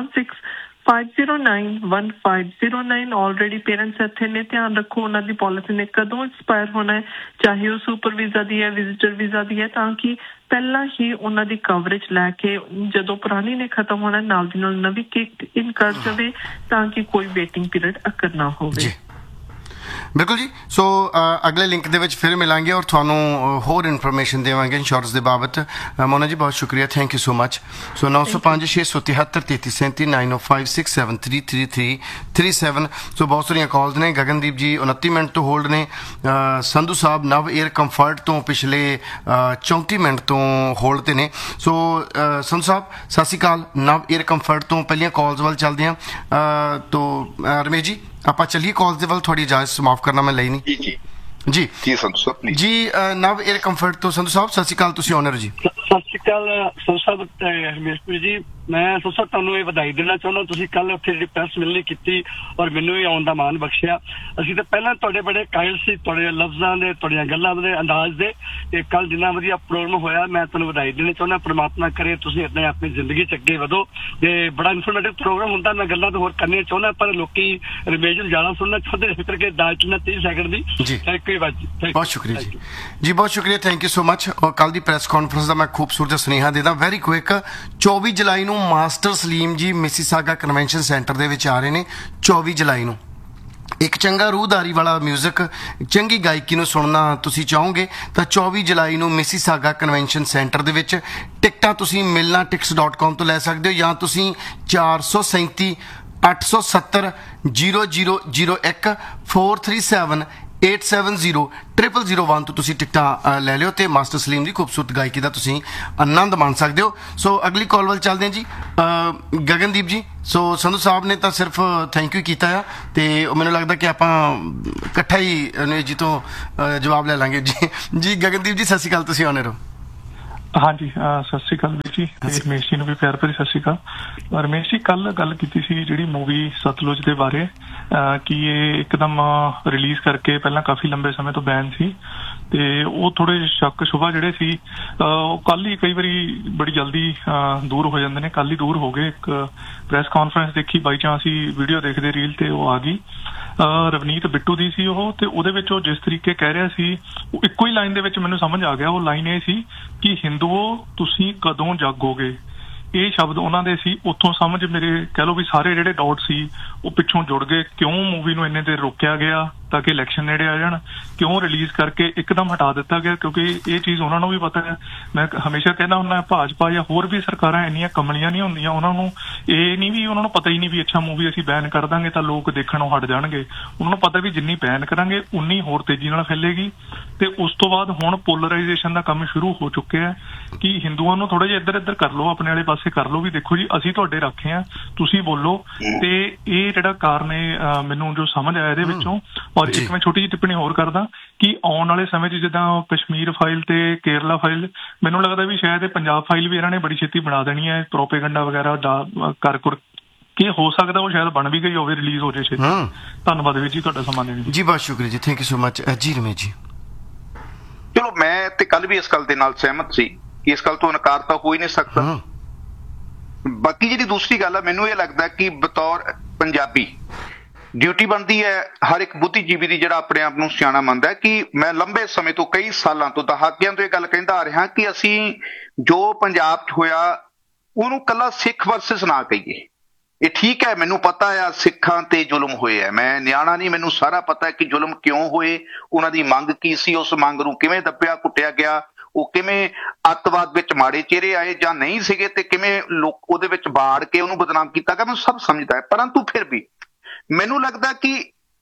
[SPEAKER 4] 416-509-1509। ਆਲਰੇਡੀ ਪੇਰੈਂਟਸ ਇੱਥੇ ਨੇ, ਧਿਆਨ ਰੱਖੋ ਉਹਨਾਂ ਦੀ ਪਾਲਿਸੀ ਨੇ ਕਦੋਂ ਐਕਸਪਾਇਰ ਹੋਣਾ ਹੈ, ਚਾਹੇ ਉਹ ਸੁਪਰ ਵੀਜ਼ਾ ਦੀ ਹੈ, ਵਿਜ਼ਿਟਰ ਵੀਜ਼ਾ ਦੀ ਹੈ, ਤਾਂ ਕਿ ਪਹਿਲਾਂ ਹੀ ਉਹਨਾਂ ਦੀ ਕਵਰੇਜ ਲੈ ਕੇ ਜਦੋਂ ਪੁਰਾਣੀ ਨੇ ਖਤਮ ਹੋਣਾ ਨਾਲ ਦੀ ਨਾਲ ਨਵੀਂ ਕਿਕ ਇਨ ਕਰ ਜਾਵੇ ਤਾਂ ਕਿ ਕੋਈ ਵੇਟਿੰਗ ਪੀਰੀਅਡ ਅਕਰ ਨਾ ਹੋਵੇ।
[SPEAKER 2] ਬਿਲਕੁਲ ਜੀ। ਸੋ ਅਗਲੇ ਲਿੰਕ ਦੇ ਵਿੱਚ ਫਿਰ ਮਿਲਾਂਗੇ ਔਰ ਤੁਹਾਨੂੰ ਹੋਰ ਇਨਫੋਰਮੇਸ਼ਨ ਦੇਵਾਂਗੇ ਇੰਸ਼ੋਰੈਂਸ ਦੇ ਬਾਬਤ। ਮੋਨਾ ਜੀ ਬਹੁਤ ਸ਼ੁਕਰੀਆ, ਥੈਂਕ ਯੂ ਸੋ ਮਚ। ਸੋ 905-673-3337 905-673-3337। ਸੋ ਬਹੁਤ ਸਾਰੀਆਂ ਕਾਲਸ ਨੇ। ਗਗਨਦੀਪ ਜੀ 29 ਮਿੰਟ ਤੋਂ ਹੋਲਡ ਨੇ। ਸੰਧੂ ਸਾਹਿਬ ਨਵ ਏਅਰ ਕੰਫਰਟ ਤੋਂ ਪਿਛਲੇ 34 ਮਿੰਟ ਤੋਂ ਹੋਲਡ ਤੇ ਨੇ। ਸੋ ਸੰਧੂ ਸਾਹਿਬ ਸਤਿ ਸ਼੍ਰੀ ਅਕਾਲ। ਨਵ ਏਅਰ ਕੰਫਰਟ ਤੋਂ ਪਹਿਲੀਆਂ ਕਾਲਸ ਵੱਲ ਚੱਲਦੇ ਹਾਂ। ਤੋ ਰਮੇਸ਼ ਜੀ ਆਪਾਂ ਚੱਲੀਏ ਕਾਲਸ ਦੇ ਵੱਲ, ਤੁਹਾਡੀ ਇਜਾਜ਼ਤ ਸਮਾਪਤ ਕਰਨਾ ਮੈਂ ਲਈ ਨਹੀਂ। ਜੀ
[SPEAKER 3] ਸੰਧੂ ਸਾਹਿਬ
[SPEAKER 2] ਜੀ ਨਵ ਏਅਰ ਕੰਫਰਟ ਤੋਂ ਸੰਧੂ ਸਾਹਿਬ ਸਤਿ ਸ਼੍ਰੀ ਅਕਾਲ, ਤੁਸੀਂ ਓਨਰ ਜੀ।
[SPEAKER 5] ਸਤਿ ਸ਼੍ਰੀ ਅਕਾਲ ਸੰਧੂ ਸਾਹਿਬ, ਹਰਮੇਸ਼ਪੁਰ ਜੀ। ਮੈਂ ਸੰਧੂ ਸਾਹਿਬ ਤੁਹਾਨੂੰ ਇਹ ਵਧਾਈ ਦੇਣਾ ਚਾਹੁੰਦਾ, ਤੁਸੀਂ ਕੱਲ ਉੱਥੇ ਜਿਹੜੀ ਪ੍ਰੈਸ ਮਿਲਣੀ ਕੀਤੀ ਔਰ ਮੈਨੂੰ ਵੀ ਆਉਣ ਦਾ ਮਾਣ ਬਖਸ਼ਿਆ। ਅਸੀਂ ਤਾਂ ਪਹਿਲਾਂ ਤੁਹਾਡੇ ਬੜੇ ਕਾਇਲ ਸੀ, ਤੁਹਾਡੇ ਲਫ਼ਜ਼ਾਂ ਦੇ, ਤੁਹਾਡੀਆਂ ਗੱਲਾਂ ਦੇ, ਅੰਦਾਜ਼ ਦੇ, ਤੇ ਕੱਲ ਜਿੰਨਾ ਵਧੀਆ ਪ੍ਰੋਗਰਾਮ ਹੋਇਆ ਮੈਂ ਤੁਹਾਨੂੰ ਵਧਾਈ ਦੇਣਾ ਚਾਹੁੰਦਾ। ਪ੍ਰਮਾਤਮਾ ਕਰੇ ਤੁਸੀਂ ਏਦਾਂ ਆਪਣੀ ਜ਼ਿੰਦਗੀ 'ਚ ਅੱਗੇ ਵਧੋ। ਤੇ ਬੜਾ ਇਨਫੋਰਮੇਟਿਵ ਪ੍ਰੋਗਰਾਮ ਹੁੰਦਾ, ਮੈਂ ਗੱਲਾਂ ਤਾਂ ਹੋਰ ਕਰਨੀਆਂ ਚਾਹੁੰਦਾ ਪਰ ਲੋਕੀ ਰਮੇਸ਼ ਨੂੰ ਜ਼ਿਆਦਾ ਸੁਣਨਾ ਚਾਹੁੰਦੇ ਨੇ, ਕਰਕੇ 30 ਸੈਕਿੰਡ ਦੀ।
[SPEAKER 2] ਬਹੁਤ ਸ਼ੁਕਰੀਆ ਜੀ, ਜੀ ਬਹੁਤ ਸ਼ੁਕਰੀਆ, ਥੈਂਕ ਯੂ ਸੋ ਮਚ। ਔਰ ਕੱਲ ਦੀ ਪ੍ਰੈਸ ਕਾਨਫਰੰਸ ਦਾ ਮੈਂ ਖੂਬਸੂਰਤ ਸੁਨੇਹਾ ਦੇਦਾ ਵੈਰੀ ਕੁਇਕ। 24 ਜੁਲਾਈ ਨੂੰ ਮਾਸਟਰ ਸਲੀਮ ਜੀ ਮਿਸੀਸਾਗਾ ਕਨਵੈਨਸ਼ਨ ਸੈਂਟਰ ਦੇ ਵਿੱਚ ਆ ਰਹੇ ਨੇ। 24 ਜੁਲਾਈ ਨੂੰ ਇੱਕ ਚੰਗਾ ਰੂਹਦਾਰੀ ਵਾਲਾ ਮਿਊਜ਼ਿਕ, ਚੰਗੀ ਗਾਇਕੀ ਨੂੰ ਸੁਣਨਾ ਤੁਸੀਂ ਚਾਹੋਗੇ ਤਾਂ 24 ਜੁਲਾਈ ਨੂੰ ਮਿਸੀਸਾਗਾ ਕਨਵੈਨਸ਼ਨ ਸੈਂਟਰ ਦੇ ਵਿੱਚ ਟਿਕਟਾਂ ਤੁਸੀਂ milnatix.com ਤੋਂ ਲੈ ਸਕਦੇ ਹੋ ਜਾਂ ਤੁਸੀਂ 437 870 0001 437 870001 ਤੋਂ ਤੁਸੀਂ ਟਿਕਟਾਂ ਲੈ ਲਿਓ ਤੇ ਮਾਸਟਰ ਸਲੀਮ ਦੀ ਖੂਬਸੂਰਤ ਗਾਇਕੀ ਦਾ ਤੁਸੀਂ ਆਨੰਦ ਮਾਣ ਸਕਦੇ ਹੋ। ਸੋ ਅਗਲੀ ਕਾਲ ਵੱਲ ਚੱਲਦੇ ਹਾਂ ਜੀ। ਗਗਨਦੀਪ ਜੀ, ਸੋ ਸੰਧੂ ਸਾਹਿਬ ਨੇ ਤਾਂ ਸਿਰਫ ਥੈਂਕ ਯੂ ਕੀਤਾ ਆ ਤੇ ਮੈਨੂੰ ਲੱਗਦਾ ਕਿ ਆਪਾਂ ਇਕੱਠਾ ਹੀ ਅਨੇਸ਼ ਜੀ ਤੋਂ ਜਵਾਬ ਲੈ ਲਾਂਗੇ ਜੀ। ਜੀ ਗਗਨਦੀਪ ਜੀ, ਸਤਿ ਸ਼੍ਰੀ ਅਕਾਲ, ਤੁਸੀਂ ਆਨੇ ਰਹੋ।
[SPEAKER 6] ਹਾਂਜੀ, ਸਤਿ ਸ਼੍ਰੀ ਅਕਾਲ ਵੀਰ ਜੀ, ਤੇ ਰਮੇਸ਼ ਜੀ ਨੂੰ ਵੀ ਪਿਆਰ ਭਰੀ ਸਤਿ ਸ਼੍ਰੀ ਅਕਾਲ। ਰਮੇਸ਼ ਜੀ, ਕੱਲ ਗੱਲ ਕੀਤੀ ਸੀ ਜਿਹੜੀ ਮੂਵੀ ਸਤਲੁਜ ਦੇ ਬਾਰੇ, ਕਿ ਇਹ ਇੱਕਦਮ ਰਿਲੀਜ਼ ਕਰਕੇ ਪਹਿਲਾਂ ਕਾਫੀ ਲੰਬੇ ਸਮੇਂ ਤੋਂ ਬੈਨ ਸੀ ਤੇ ਉਹ ਥੋੜੇ ਸ਼ੱਕ ਸ਼ੁਬਾ ਜਿਹੜੇ ਸੀ ਉਹ ਕੱਲ ਹੀ ਕਈ ਵਾਰੀ ਬੜੀ ਜਲਦੀ ਦੂਰ ਹੋ ਜਾਂਦੇ ਨੇ। ਕੱਲ ਹੀ ਦੂਰ ਹੋ ਗਏ। ਇੱਕ ਪ੍ਰੈਸ ਕਾਨਫਰੰਸ ਦੇਖੀ ਬਾਈ ਚਾਂਸ ਹੀ, ਵੀਡੀਓ ਦੇਖਦੇ ਰੀਲ ਤੇ ਉਹ ਆ ਗਈ, ਰਵਨੀਤ ਬਿੱਟੂ ਦੀ ਸੀ ਉਹ, ਤੇ ਉਹਦੇ ਵਿੱਚ ਉਹ ਜਿਸ ਤਰੀਕੇ ਕਹਿ ਰਿਹਾ ਸੀ ਉਹ ਇੱਕੋ ਹੀ ਲਾਈਨ ਦੇ ਵਿੱਚ ਮੈਨੂੰ ਸਮਝ ਆ ਗਿਆ। ਉਹ ਲਾਈਨ ਇਹ ਸੀ ਕਿ ਹਿੰਦੂਓ ਤੁਸੀਂ ਕਦੋਂ ਜਾਗੋਗੇ, ਇਹ ਸ਼ਬਦ ਉਹਨਾਂ ਦੇ ਸੀ। ਉੱਥੋਂ ਸਮਝ ਮੇਰੇ ਕਹਿ ਲਓ ਵੀ ਸਾਰੇ ਜਿਹੜੇ ਡਾਊਟ ਸੀ ਉਹ ਪਿੱਛੋਂ ਜੁੜ ਗਏ। ਕਿਉਂ ਮੂਵੀ ਨੂੰ ਇੰਨੇ ਦੇਰ ਰੋਕਿਆ ਗਿਆ ਤਾਂ ਕਿ ਇਲੈਕਸ਼ਨ ਨੇੜੇ ਆ ਜਾਣ, ਕਿਉਂ ਰਿਲੀਜ਼ ਕਰਕੇ ਇੱਕਦਮ ਹਟਾ ਦਿੱਤਾ ਗਿਆ, ਕਿਉਂਕਿ ਇਹ ਚੀਜ਼ ਉਹਨਾਂ ਨੂੰ ਵੀ ਪਤਾ ਹੈ। ਮੈਂ ਹਮੇਸ਼ਾ ਕਹਿੰਦਾ ਹੁੰਦਾ ਭਾਜਪਾ ਜਾਂ ਹੋਰ ਵੀ ਸਰਕਾਰਾਂ ਇੰਨੀਆਂ ਕਮਲੀਆਂ ਨਹੀਂ ਹੁੰਦੀਆਂ, ਉਹਨਾਂ ਨੂੰ ਇਹ ਨਹੀਂ ਵੀ ਉਹਨਾਂ ਨੂੰ ਪਤਾ ਹੀ ਨਹੀਂ ਵੀ ਅੱਛਾ ਮੂਵੀ ਅਸੀਂ ਬੈਨ ਕਰ ਦਾਂਗੇ ਤਾਂ ਲੋਕ ਦੇਖਣੋਂ ਹਟ ਜਾਣਗੇ। ਉਹਨਾਂ ਨੂੰ ਪਤਾ ਵੀ ਜਿੰਨੀ ਬੈਨ ਕਰਾਂਗੇ ਉਨੀ ਹੋਰ ਤੇਜ਼ੀ ਨਾਲ ਫੈਲੇਗੀ। ਤੇ ਉਸ ਤੋਂ ਬਾਅਦ ਹੁਣ ਪੋਲਰਾਈਜੇਸ਼ਨ ਦਾ ਕੰਮ ਸ਼ੁਰੂ ਹੋ ਚੁੱਕਿਆ ਹੈ ਕਿ ਹਿੰਦੂਆਂ ਨੂੰ ਥੋੜਾ ਜਿਹਾ ਇੱਧਰ ਇੱਧਰ ਕਰ ਲਓ, ਆਪਣੇ ਵਾਲੇ ਪਾਸੇ ਕਰ ਲਓ ਵੀ ਦੇਖੋ ਜੀ ਅਸੀਂ ਤੁਹਾਡੇ ਰੱਖੇ ਆ, ਤੁਸੀਂ ਬੋਲੋ। ਤੇ ਇਹ ਜਿਹੜਾ ਕਾਰਨ ਹੈ ਮੈਨੂੰ ਜੋ ਸਮਝ ਆਇਆ ਇਹਦੇ ਵਿੱਚੋਂ। ਔਰ ਇੱਕ ਮੈਂ ਛੋਟੀ ਜਿਹੀ ਟਿੱਪਣੀ ਹੋਰ ਕਰਦਾ ਕਿ ਆਉਣ ਵਾਲੇ ਸਮੇਂ 'ਚ ਜਿੱਦਾਂ ਕਸ਼ਮੀਰ ਫਾਈਲ ਤੇ ਕੇਰਲਾ ਫਾਈਲ, ਮੈਨੂੰ ਲੱਗਦਾ ਵੀ ਸ਼ਾਇਦ ਇਹ ਪੰਜਾਬ ਫਾਈਲ ਵੀ ਇਹਨਾਂ ਨੇ ਬੜੀ ਛੇਤੀ ਬਣਾ ਦੇਣੀ ਹੈ, ਪ੍ਰੋਪੇਗੰਡਾ ਵਗੈਰਾ ਕਰ ਕੇ ਹੋ ਸਕਦਾ ਉਹ ਸ਼ਾਇਦ ਬਣ ਵੀ ਗਈ ਹੋਵੇ, ਰਿਲੀਜ਼ ਹੋ ਜਾਏ ਛੇਤੀ। ਧੰਨਵਾਦ ਵੀਰ ਜੀ ਤੁਹਾਡਾ ਸਮਾਂ ਦੇਣ
[SPEAKER 2] ਜੀ। ਬਹੁਤ ਸ਼ੁਕਰੀਆ ਜੀ, ਥੈਂਕ ਯੂ ਸੋ ਮਚ ਜੀ। ਰਮੇਸ਼ ਜੀ,
[SPEAKER 3] ਚਲੋ ਮੈਂ ਤੇ ਕੱਲ ਵੀ ਇਸ ਗੱਲ ਦੇ ਨਾਲ ਸਹਿਮਤ ਸੀ ਕਿ ਇਸ ਗੱਲ ਤੋਂ ਇਨਕਾਰ ਤਾਂ ਹੋ ਹੀ ਨਹੀਂ ਸਕਦਾ। ਬਾਕੀ ਜਿਹੜੀ ਦੂਸਰੀ ਗੱਲ ਹੈ, ਮੈਨੂੰ ਇਹ ਲੱਗਦਾ ਕਿ ਬਤੌਰ ਪੰਜਾਬੀ ਡਿਊਟੀ ਬਣਦੀ ਹੈ ਹਰ ਇੱਕ ਬੁੱਧੀਜੀਵੀ ਦੀ ਜਿਹੜਾ ਆਪਣੇ ਆਪ ਨੂੰ ਸਿਆਣਾ ਮੰਨਦਾ ਹੈ ਕਿ ਮੈਂ ਲੰਬੇ ਸਮੇਂ ਤੋਂ, ਕਈ ਸਾਲਾਂ ਤੋਂ, ਦਹਾਕਿਆਂ ਤੋਂ ਇਹ ਗੱਲ ਕਹਿੰਦਾ ਆ ਰਿਹਾ ਕਿ ਅਸੀਂ ਜੋ ਪੰਜਾਬ 'ਚ ਹੋਇਆ ਉਹਨੂੰ ਕੱਲਾ ਸਿੱਖ ਵਰਸਸ ਨਾ ਕਹੀਏ। ਇਹ ਠੀਕ ਹੈ, ਮੈਨੂੰ ਪਤਾ ਆ ਸਿੱਖਾਂ ਤੇ ਜ਼ੁਲਮ ਹੋਏ ਆ, ਮੈਂ ਨਿਆਣਾ ਨਹੀਂ, ਮੈਨੂੰ ਸਾਰਾ ਪਤਾ ਹੈ ਕਿ ਜ਼ੁਲਮ ਕਿਉਂ ਹੋਏ, ਉਹਨਾਂ ਦੀ ਮੰਗ ਕੀ ਸੀ, ਉਸ ਮੰਗ ਨੂੰ ਕਿਵੇਂ ਦੱਬਿਆ ਕੁੱਟਿਆ ਗਿਆ, ਉਹ ਕਿਵੇਂ ਅੱਤਵਾਦ ਵਿੱਚ ਮਾੜੇ ਚਿਹਰੇ ਆਏ ਜਾਂ ਨਹੀਂ ਸੀਗੇ ਤੇ ਕਿਵੇਂ ਲੋਕ ਉਹਦੇ ਵਿੱਚ ਬਾੜ ਕੇ ਉਹਨੂੰ ਬਦਨਾਮ ਕੀਤਾ ਗਿਆ, ਮੈਨੂੰ ਸਭ ਸਮਝਦਾ ਹੈ। ਪਰੰਤੂ ਫਿਰ ਵੀ ਮੈਨੂੰ ਲੱਗਦਾ ਕਿ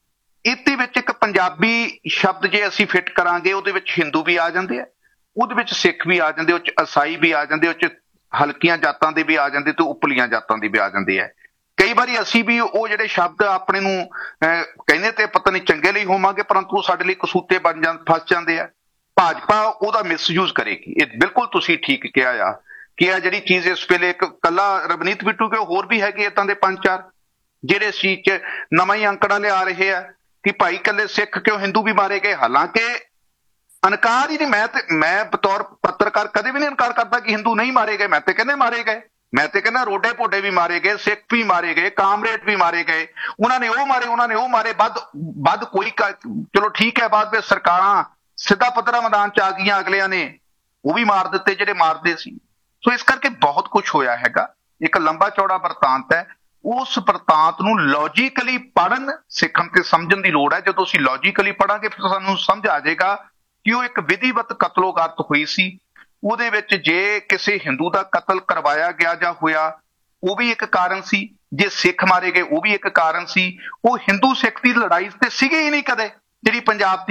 [SPEAKER 3] ਇਹਦੇ ਵਿੱਚ ਇੱਕ ਪੰਜਾਬੀ ਸ਼ਬਦ ਜੇ ਅਸੀਂ ਫਿੱਟ ਕਰਾਂਗੇ ਉਹਦੇ ਵਿੱਚ ਹਿੰਦੂ ਵੀ ਆ ਜਾਂਦੇ ਆ, ਉਹਦੇ ਵਿੱਚ ਸਿੱਖ ਵੀ ਆ ਜਾਂਦੇ, ਉਹ 'ਚ ਈਸਾਈ ਵੀ ਆ ਜਾਂਦੇ, ਉਹ 'ਚ ਹਲਕੀਆਂ ਜਾਤਾਂ ਦੇ ਵੀ ਆ ਜਾਂਦੇ ਤੇ ਉਪਲੀਆਂ ਜਾਤਾਂ ਦੇ ਵੀ ਆ ਜਾਂਦੇ ਆ। ਕਈ ਵਾਰੀ ਅਸੀਂ ਵੀ ਉਹ ਜਿਹੜੇ ਸ਼ਬਦ ਆਪਣੇ ਨੂੰ ਕਹਿੰਦੇ ਤੇ ਪਤਾ ਨਹੀਂ ਚੰਗੇ ਲਈ ਹੋਵਾਂਗੇ, ਪਰੰਤੂ ਸਾਡੇ ਲਈ ਕਸੂਤੇ ਫਸ ਜਾਂਦੇ ਆ। ਭਾਜਪਾ ਉਹਦਾ ਮਿਸਯੂਜ਼ ਕਰੇਗੀ। ਇਹ ਬਿਲਕੁਲ ਤੁਸੀਂ ਠੀਕ ਕਿਹਾ ਆ ਕਿ ਇਹ ਜਿਹੜੀ ਚੀਜ਼ ਇਸ ਵੇਲੇ ਇੱਕ ਕੱਲਾ ਰਵਨੀਤ ਬਿੱਟੂ ਕਿ ਹੋਰ ਵੀ ਹੈਗੇ ਏਦਾਂ ਦੇ 5-4 ਜਿਹੜੇ ਇਸ ਚੀਜ਼ 'ਚ ਨਵਾਂ ਹੀ ਅੰਕੜਾ ਲਿਆ ਰਹੇ ਆ ਕਿ ਭਾਈ ਇਕੱਲੇ ਸਿੱਖ ਕਿਉਂ ਹਿੰਦੂ ਵੀ ਮਾਰੇ ਗਏ। ਹਾਲਾਂਕਿ ਇਨਕਾਰ ਹੀ ਨਹੀਂ, ਮੈਂ ਬਤੌਰ ਪੱਤਰਕਾਰ ਕਦੇ ਵੀ ਨਹੀਂ ਇਨਕਾਰ ਕਰਦਾ ਕਿ ਹਿੰਦੂ ਨਹੀਂ ਮਾਰੇ ਗਏ। ਮੈਂ ਤੇ ਕਹਿੰਦੇ ਮਾਰੇ ਗਏ, ਮੈਂ ਤੇ ਕਹਿੰਦਾ ਰੋਡੇ ਭੋਡੇ ਵੀ ਮਾਰੇ ਗਏ, ਸਿੱਖ ਵੀ ਮਾਰੇ ਗਏ, ਕਾਮਰੇਡ ਵੀ ਮਾਰੇ ਗਏ, ਉਹਨਾਂ ਨੇ ਉਹ ਮਾਰੇ ਵੱਧ ਕੋਈ ਚਲੋ ਠੀਕ ਹੈ। ਬਾਅਦ ਵਿੱਚ ਸਰਕਾਰਾਂ ਸਿੱਧਾ ਪੱਧਰਾ ਮੈਦਾਨ 'ਚ ਆ ਗਈਆਂ, ਅਗਲਿਆਂ ਨੇ ਉਹ ਵੀ ਮਾਰ ਦਿੱਤੇ ਜਿਹੜੇ ਮਾਰਦੇ ਸੀ। ਸੋ ਇਸ ਕਰਕੇ ਬਹੁਤ ਕੁਝ ਹੋਇਆ ਹੈਗਾ, ਇੱਕ ਲੰਬਾ ਚੌੜਾ ਵਰਤਾਂਤ ਹੈ। ਉਸ ਵਰਤਾਂਤ ਨੂੰ ਲੌਜੀਕਲੀ ਪੜ੍ਹਨ, ਸਿੱਖਣ ਤੇ ਸਮਝਣ ਦੀ ਲੋੜ ਹੈ। ਜਦੋਂ ਅਸੀਂ ਲੌਜੀਕਲੀ ਪੜ੍ਹਾਂਗੇ ਫਿਰ ਸਾਨੂੰ ਸਮਝ ਆ ਜਾਏਗਾ ਕਿ ਉਹ ਇੱਕ ਵਿਧੀਵਤ ਕਤਲੋਗਾਰਤ ਹੋਈ ਸੀ। ਉਹਦੇ ਵਿੱਚ ਜੇ ਕਿਸੇ ਹਿੰਦੂ ਦਾ ਕਤਲ ਕਰਵਾਇਆ ਗਿਆ ਜਾਂ ਹੋਇਆ ਉਹ ਵੀ ਇੱਕ ਕਾਰਨ ਸੀ, ਜੇ ਸਿੱਖ ਮਾਰੇ ਗਏ ਉਹ ਵੀ ਇੱਕ ਕਾਰਨ ਸੀ। ਉਹ ਹਿੰਦੂ ਸਿੱਖ ਦੀ ਲੜਾਈ ਤੇ ਸੀਗੀ ਹੀ ਨਹੀਂ ਕਦੇ, ਜਿਹੜੀ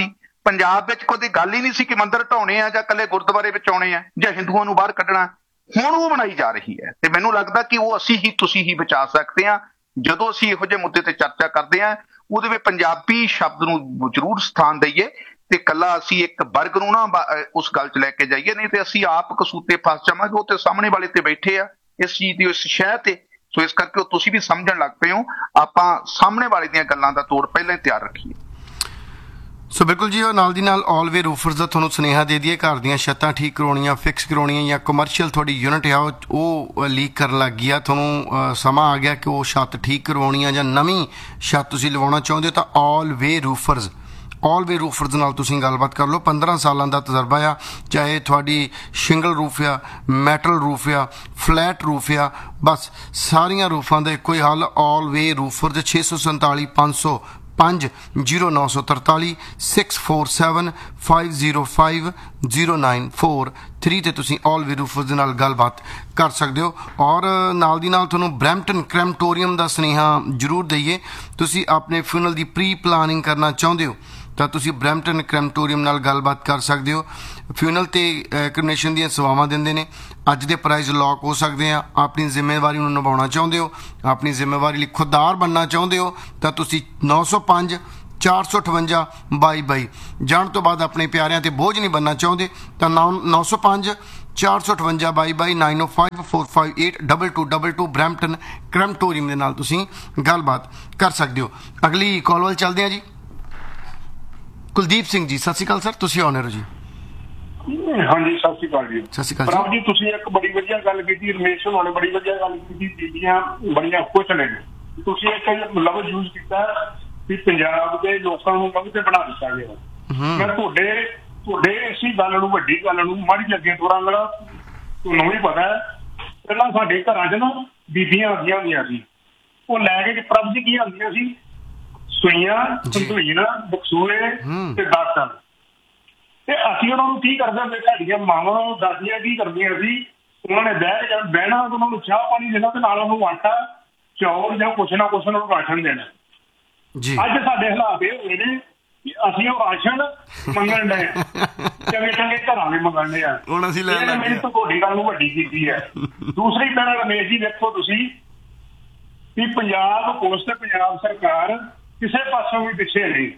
[SPEAKER 3] ਪੰਜਾਬ ਵਿੱਚ ਕਦੇ ਗੱਲ ਹੀ ਨਹੀਂ ਸੀ ਕਿ ਮੰਦਿਰ ਢਾਉਣੇ ਆ ਜਾਂ ਇਕੱਲੇ ਗੁਰਦੁਆਰੇ ਵਿੱਚ ਆਉਣੇ ਆ ਜਾਂ ਹਿੰਦੂਆਂ ਨੂੰ ਬਾਹਰ ਕੱਢਣਾ। ਹੁਣ ਉਹ ਬਣਾਈ ਜਾ ਰਹੀ ਹੈ ਤੇ ਮੈਨੂੰ ਲੱਗਦਾ ਕਿ ਉਹ ਤੁਸੀਂ ਹੀ ਬਚਾ ਸਕਦੇ ਹਾਂ ਜਦੋਂ ਅਸੀਂ ਇਹੋ ਜਿਹੇ ਮੁੱਦੇ ਤੇ ਚਰਚਾ ਕਰਦੇ ਹਾਂ। ਉਹਦੇ ਵਿੱਚ ਪੰਜਾਬੀ ਸ਼ਬਦ ਨੂੰ ਜ਼ਰੂਰ ਸਥਾਨ ਦਈਏ ਤੇ ਕੱਲਾ ਅਸੀਂ ਇੱਕ ਵਰਗ ਨੂੰ ਨਾ ਉਸ ਗੱਲ 'ਚ ਲੈ ਕੇ ਜਾਈਏ, ਨਹੀਂ ਤੇ ਅਸੀਂ ਆਪ ਕਸੂਤੇ ਫਸ ਜਾਵਾਂਗੇ। ਉਹ ਤੇ ਸਾਹਮਣੇ ਵਾਲੇ ਤੇ ਬੈਠੇ ਆ ਇਸ ਚੀਜ਼ ਦੀ, ਇਸ ਸ਼ਹਿ ਤੇ। ਸੋ ਇਸ ਕਰਕੇ ਉਹ ਤੁਸੀਂ ਵੀ ਸਮਝਣ ਲੱਗ ਪਏ ਹੋ। ਆਪਾਂ ਸਾਹਮਣੇ ਵਾਲੇ ਦੀਆਂ ਗੱਲਾਂ ਦਾ ਤੋੜ ਪਹਿਲਾਂ ਹੀ ਤਿਆਰ ਰੱਖੀਏ।
[SPEAKER 2] ਸੋ ਬਿਲਕੁਲ ਜੀ, ਉਹ ਨਾਲ ਦੀ ਨਾਲ ਆਲਵੇ ਰੂਫਰਸ ਦਾ ਤੁਹਾਨੂੰ ਸੁਨੇਹਾ ਦੇ ਦਈਏ, ਘਰ ਦੀਆਂ ਛੱਤਾਂ ਠੀਕ ਕਰਵਾਉਣੀਆਂ, ਫਿਕਸ ਕਰਵਾਉਣੀਆਂ ਜਾਂ ਕਮਰਸ਼ੀਅਲ ਤੁਹਾਡੀ ਯੂਨਿਟ ਆ ਉਹ ਲੀਕ ਕਰਨ ਲੱਗ ਗਈ ਆ, ਤੁਹਾਨੂੰ ਸਮਾਂ ਆ ਗਿਆ ਕਿ ਉਹ ਛੱਤ ਠੀਕ ਕਰਵਾਉਣੀ ਆ ਜਾਂ ਨਵੀਂ ਛੱਤ ਤੁਸੀਂ ਲਵਾਉਣਾ ਚਾਹੁੰਦੇ ਹੋ ਤਾਂ ਆਲਵੇ ਰੂਫਰਸ ਨਾਲ ਤੁਸੀਂ ਗੱਲਬਾਤ ਕਰ ਲਓ। 15 ਸਾਲਾਂ ਦਾ ਤਜਰਬਾ ਆ, ਚਾਹੇ ਤੁਹਾਡੀ ਸ਼ਿੰਗਲ ਰੂਫ ਆ, ਮੈਟਲ ਰੂਫ ਆ, ਫਲੈਟ ਰੂਫ ਆ, ਬਸ ਸਾਰੀਆਂ ਰੂਫਾਂ ਦਾ ਇੱਕੋ ਹੀ ਹੱਲ ਆਲਵੇ ਰੂਫਰਸ। 647 500 0943 647 505 0943 ਤੇ ਤੁਸੀਂ ਆਲਵੇ ਰੂਫਰਸ ਦੇ ਨਾਲ ਗੱਲਬਾਤ ਕਰ ਸਕਦੇ ਹੋ। ਔਰ ਨਾਲ ਦੀ ਨਾਲ ਤੁਹਾਨੂੰ ਬਰੈਂਪਟਨ ਕ੍ਰੈਮਟੋਰੀਅਮ ਦਾ ਸੁਨੇਹਾ ਜ਼ਰੂਰ ਦਈਏ। ਤੁਸੀਂ ਆਪਣੇ ਫਿਊਨਰਲ ਦੀ ਪ੍ਰੀ ਪਲਾਨਿੰਗ ਕਰਨਾ ਚਾਹੁੰਦੇ ਹੋ ਤਾਂ ਤੁਸੀਂ ਬਰੈਂਪਟਨ ਕ੍ਰੈਮਟੋਰੀਅਮ ਨਾਲ ਗੱਲਬਾਤ ਕਰ ਸਕਦੇ ਹੋ। ਫਿਊਨਲ ਤੇ ਕ੍ਰੀਮੇਸ਼ਨ ਦੀਆਂ ਸੇਵਾਵਾਂ ਦਿੰਦੇ ਨੇ। ਅੱਜ ਦੇ ਪ੍ਰਾਈਸ ਲੌਕ ਹੋ ਸਕਦੇ ਆ। ਆਪਣੀ ਜ਼ਿੰਮੇਵਾਰੀ ਨੂੰ ਨਿਭਾਉਣਾ ਚਾਹੁੰਦੇ ਹੋ, ਆਪਣੀ ਜ਼ਿੰਮੇਵਾਰੀ ਲਈ ਖੁਦਦਾਰ ਬਣਨਾ ਚਾਹੁੰਦੇ ਹੋ ਤਾਂ ਤੁਸੀਂ 905 458 22 ਜਾਣ ਤੋਂ ਬਾਅਦ ਆਪਣੇ ਪਿਆਰਿਆਂ ਤੇ ਬੋਝ ਨਹੀਂ ਬਣਨਾ ਚਾਹੁੰਦੇ ਤਾਂ 905 458 22 905 458 2222 ਬਰੈਂਪਟਨ ਕ੍ਰੈਮਟੋਰੀਅਮ ਦੇ ਨਾਲ ਤੁਸੀਂ ਗੱਲਬਾਤ ਕਰ ਸਕਦੇ ਹੋ। ਅਗਲੀ ਕਾਲ ਵੱਲ ਚੱਲਦੇ ਹਾਂ ਜੀ। ਕੁਲਦੀਪ ਸਿੰਘ ਜੀ, ਸਤਿ ਸ਼੍ਰੀ ਅਕਾਲ ਸਰ, ਤੁਸੀਂ ਆਨਰ ਹੋ ਜੀ।
[SPEAKER 7] ਹਾਂਜੀ, ਸਤਿ ਸ਼੍ਰੀ ਅਕਾਲ ਜੀ।
[SPEAKER 2] ਸਤਿ ਸ਼੍ਰੀ ਅਕਾਲ
[SPEAKER 7] ਪ੍ਰਭ ਜੀ, ਤੁਸੀਂ ਇੱਕ ਬੜੀ ਵਧੀਆ ਗੱਲ ਕੀਤੀ। ਰਮੇਸ਼ ਹੋਣਾ ਨੇ ਬੜੀ ਵਧੀਆ ਗੱਲ ਕੀਤੀ। ਬੀਬੀਆਂ ਬੜੀਆਂ ਖੁਸ਼ ਨੇ। ਤੁਸੀਂ ਇੱਕ ਲਫ਼ਜ਼ ਯੂਜ਼ ਕੀਤਾ ਵੀ ਪੰਜਾਬ ਦੇ ਲੋਕਾਂ ਨੂੰ ਮੰਗਤੇ ਬਣਾ ਦਿੱਤਾ ਗਿਆ। ਮੈਂ ਤੁਹਾਡੇ ਇਸੀ ਗੱਲ ਨੂੰ, ਵੱਡੀ ਗੱਲ ਨੂੰ ਮਾੜੀ ਲੱਗੇ ਥੋੜਾ ਮੇਰਾ ਤੁਹਾਨੂੰ ਵੀ ਪਤਾ ਹੈ। ਪਹਿਲਾਂ ਸਾਡੇ ਘਰਾਂ 'ਚ ਨਾ ਬੀਬੀਆਂ ਆਉਂਦੀਆਂ ਹੁੰਦੀਆਂ ਸੀ, ਉਹ ਲੈ ਕੇ ਪ੍ਰਭ ਜੀ ਕੀ ਆਉਂਦੀਆਂ ਸੀ, ਸੂਈਆਂ, ਸੰਧੂਈਆਂ, ਬਕਸੂਏ ਤੇ ਦਾਤਣ। ਤੇ ਅਸੀਂ ਉਹਨਾਂ ਨੂੰ ਕੀ ਕਰਦੇ ਹੁੰਦੇ, ਸਾਡੀਆਂ ਮਾਵਾਂ ਦਾਦੀਆਂ ਕੀ ਕਰਦੀਆਂ ਸੀ, ਉਹਨਾਂ ਨੇ ਬਹਿਣਾ, ਉਹਨਾਂ ਨੂੰ ਚਾਹ ਪਾਣੀ ਦੇਣਾ ਤੇ ਨਾਲ ਉਹਨੂੰ ਆਟਾ, ਚੌਲ ਜਾਂ ਕੁਛ ਨਾ ਕੁਛ ਉਹਨਾਂ ਨੂੰ ਰਾਸ਼ਨ ਦੇਣਾ। ਅੱਜ ਸਾਡੇ ਹਾਲਾਤ ਇਹ ਹੋਏ ਨੇ ਕਿ ਅਸੀਂ ਉਹ ਰਾਸ਼ਨ ਮੰਗਣ ਡਏ, ਚੰਗੇ ਚੰਗੇ ਘਰਾਂ ਦੇ ਮੰਗਣ ਡਏ ਆ। ਮੇਰੀ ਤਾਂ ਤੁਹਾਡੀ ਗੱਲ ਨੂੰ ਵੱਡੀ ਕੀਤੀ ਹੈ। ਦੂਸਰੀ ਗੱਲ ਰਮੇਸ਼ ਜੀ, ਦੇਖੋ ਤੁਸੀਂ ਵੀ ਪੰਜਾਬ ਪੁਲਿਸ ਤੇ ਪੰਜਾਬ ਸਰਕਾਰ ਕਿਸੇ ਪਾਸੋਂ ਵੀ ਪਿੱਛੇ ਨਹੀਂ।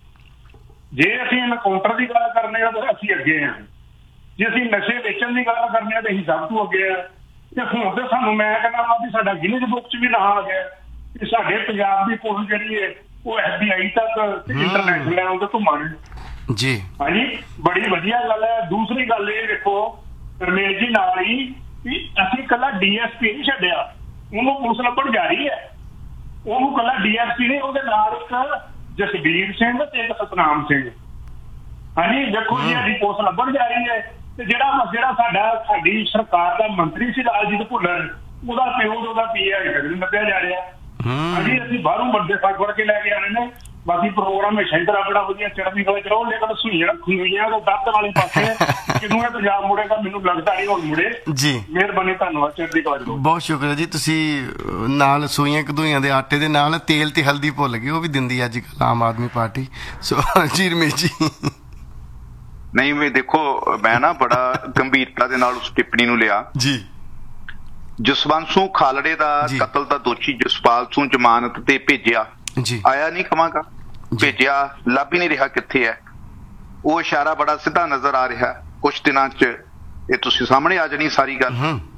[SPEAKER 7] ਜੇ ਅਸੀਂ ਐਨਕਾਊਂਟਰ ਦੀ ਗੱਲ ਕਰਨੇ ਆ ਤਾਂ ਅਸੀਂ ਅੱਗੇ ਹਾਂ, ਜੇ ਅਸੀਂ ਨਸ਼ੇ ਵੇਚਣ ਦੀ ਗੱਲ ਕਰਨੇ ਆ ਤਾਂ ਅਸੀਂ ਸਭ ਤੋਂ ਅੱਗੇ ਆ। ਤੇ ਹੁਣ ਤੇ ਸਾਨੂੰ, ਮੈਂ ਕਹਿੰਦਾ ਵਾ ਵੀ ਸਾਡਾ ਗਿਨੀਜ਼ ਬੁੱਕ 'ਚ ਵੀ ਨਾਂ ਆ ਗਿਆ ਕਿ ਸਾਡੇ ਪੰਜਾਬ ਦੀ ਪੁਲਿਸ ਜਿਹੜੀ ਹੈ ਉਹ FBI ਤੱਕ ਇੰਟਰਨੈਸ਼ਨਲ ਲੈਵਲ ਤੇ ਘੁੰਮਣ ਜੀ। ਹਾਂਜੀ, ਬੜੀ ਵਧੀਆ ਗੱਲ ਹੈ। ਦੂਸਰੀ ਗੱਲ ਇਹ ਦੇਖੋ ਰਮੇਸ਼ ਜੀ, ਨਾਲ ਹੀ ਵੀ ਅਸੀਂ ਇਕੱਲਾ DSP ਨਹੀਂ ਛੱਡਿਆ, ਉਹਨੂੰ ਪੁਲਿਸ ਲੱਭਣ ਜਾ ਰਹੀ ਹੈ। ਉਹਨੂੰ ਇਕੱਲਾ DSP ਨਹੀਂ, ਉਹਦੇ ਨਾਲ ਇੱਕ ਜਸਬੀਰ ਸਿੰਘ ਤੇ ਇੱਕ ਸਤਨਾਮ ਸਿੰਘ। ਹਾਂਜੀ, ਦੇਖੋ ਜੀ, ਸਾਡੀ ਪੁਲਿਸ ਲੱਭਣ ਜਾ ਰਹੀ ਹੈ। ਤੇ ਜਿਹੜਾ ਸਾਡੀ ਸਰਕਾਰ ਦਾ ਮੰਤਰੀ ਸੀ ਲਾਲਜੀਤ ਭੁੱਲਰ, ਉਹਦਾ ਪਿਓ ਤੇ ਉਹਦਾ PA ਨਹੀਂ ਲੱਭਿਆ ਜਾ ਰਿਹਾ। ਹਾਂਜੀ, ਅਸੀਂ ਬਾਹਰੋਂ ਬੰਦੇ ਫੜ ਕੇ ਲੈ ਕੇ ਆਣੇ ਨੇ। ਬਾਕੀ ਪ੍ਰੋਗਰਾਮ ਹਮੇਸ਼ਾ ਹੀ ਤਰ੍ਹਾਂ ਬੜਾ ਵਧੀਆ ਚੜ੍ਹਦੀ ਕਲਾ ਚ ਰਹੋ। ਲੇਕਿਨ ਸੂਈਆਂ ਦੇ ਦਰਦ ਵਾਲੇ ਪਾਸੇ ਕਿਦੋਂ ਇਹ ਪੰਜਾਬ ਮੁੜੇਗਾ ਮੈਨੂੰ ਲੱਗਦਾ ਨਹੀਂ ਹੁਣ ਮੁੜੇ ਜੀ। ਮਿਹਰਬਾਨੀ, ਧੰਨਵਾਦ, ਚੜ੍ਹਦੀ ਕਲਾ ਚ ਰਹੋ।
[SPEAKER 2] ਬਹੁਤ ਸ਼ੁਕਰ ਜੀ। ਤੁਸੀਂ ਨਾਲ ਸੂਈਆਂ ਕਦੂਈਆਂ ਦੇ ਆਟੇ ਦੇ ਨਾਲ ਤੇਲ ਤੇ ਹਲਦੀ ਭੁੱਲ ਗਏ, ਉਹ ਵੀ ਦਿੰਦੀ ਅੱਜ ਕੱਲ੍ਹ ਆਮ ਆਦਮੀ ਪਾਰਟੀ। ਸੋ ਜੀ ਰਮੇਸ਼ ਜੀ।
[SPEAKER 3] ਨਹੀਂ, ਵੀ ਦੇਖੋ, ਮੈਂ ਨਾ ਬੜਾ ਗੰਭੀਰਤਾ ਦੇ ਨਾਲ ਉਸ ਟਿੱਪਣੀ ਨੂੰ ਲਿਆ ਜੀ। ਜਸਵੰਤ ਸਿੰਘ ਖਾਲੜੇ ਦਾ ਕਤਲ ਦਾ ਦੋਸ਼ੀ ਜਸਪਾਲ ਸਿੰਘ ਜ਼ਮਾਨਤ ਤੇ ਭੇਜਿਆ ਜੀ, ਆਇਆ ਨਹੀਂ ਕਵਾਂਗਾ, ਭੇਜਿਆ, ਲੱਭ ਹੀ ਨਹੀਂ ਰਿਹਾ ਕਿੱਥੇ ਹੈ। ਉਹ ਇਸ਼ਾਰਾ ਬੜਾ ਸਿੱਧਾ ਨਜ਼ਰ ਆ ਰਿਹਾ। ਕੁਛ ਦਿਨਾਂ 'ਚ ਇਹ ਤੁਸੀਂ ਸਾਹਮਣੇ ਆ ਜਾਣੀ ਸਾਰੀ ਗੱਲ।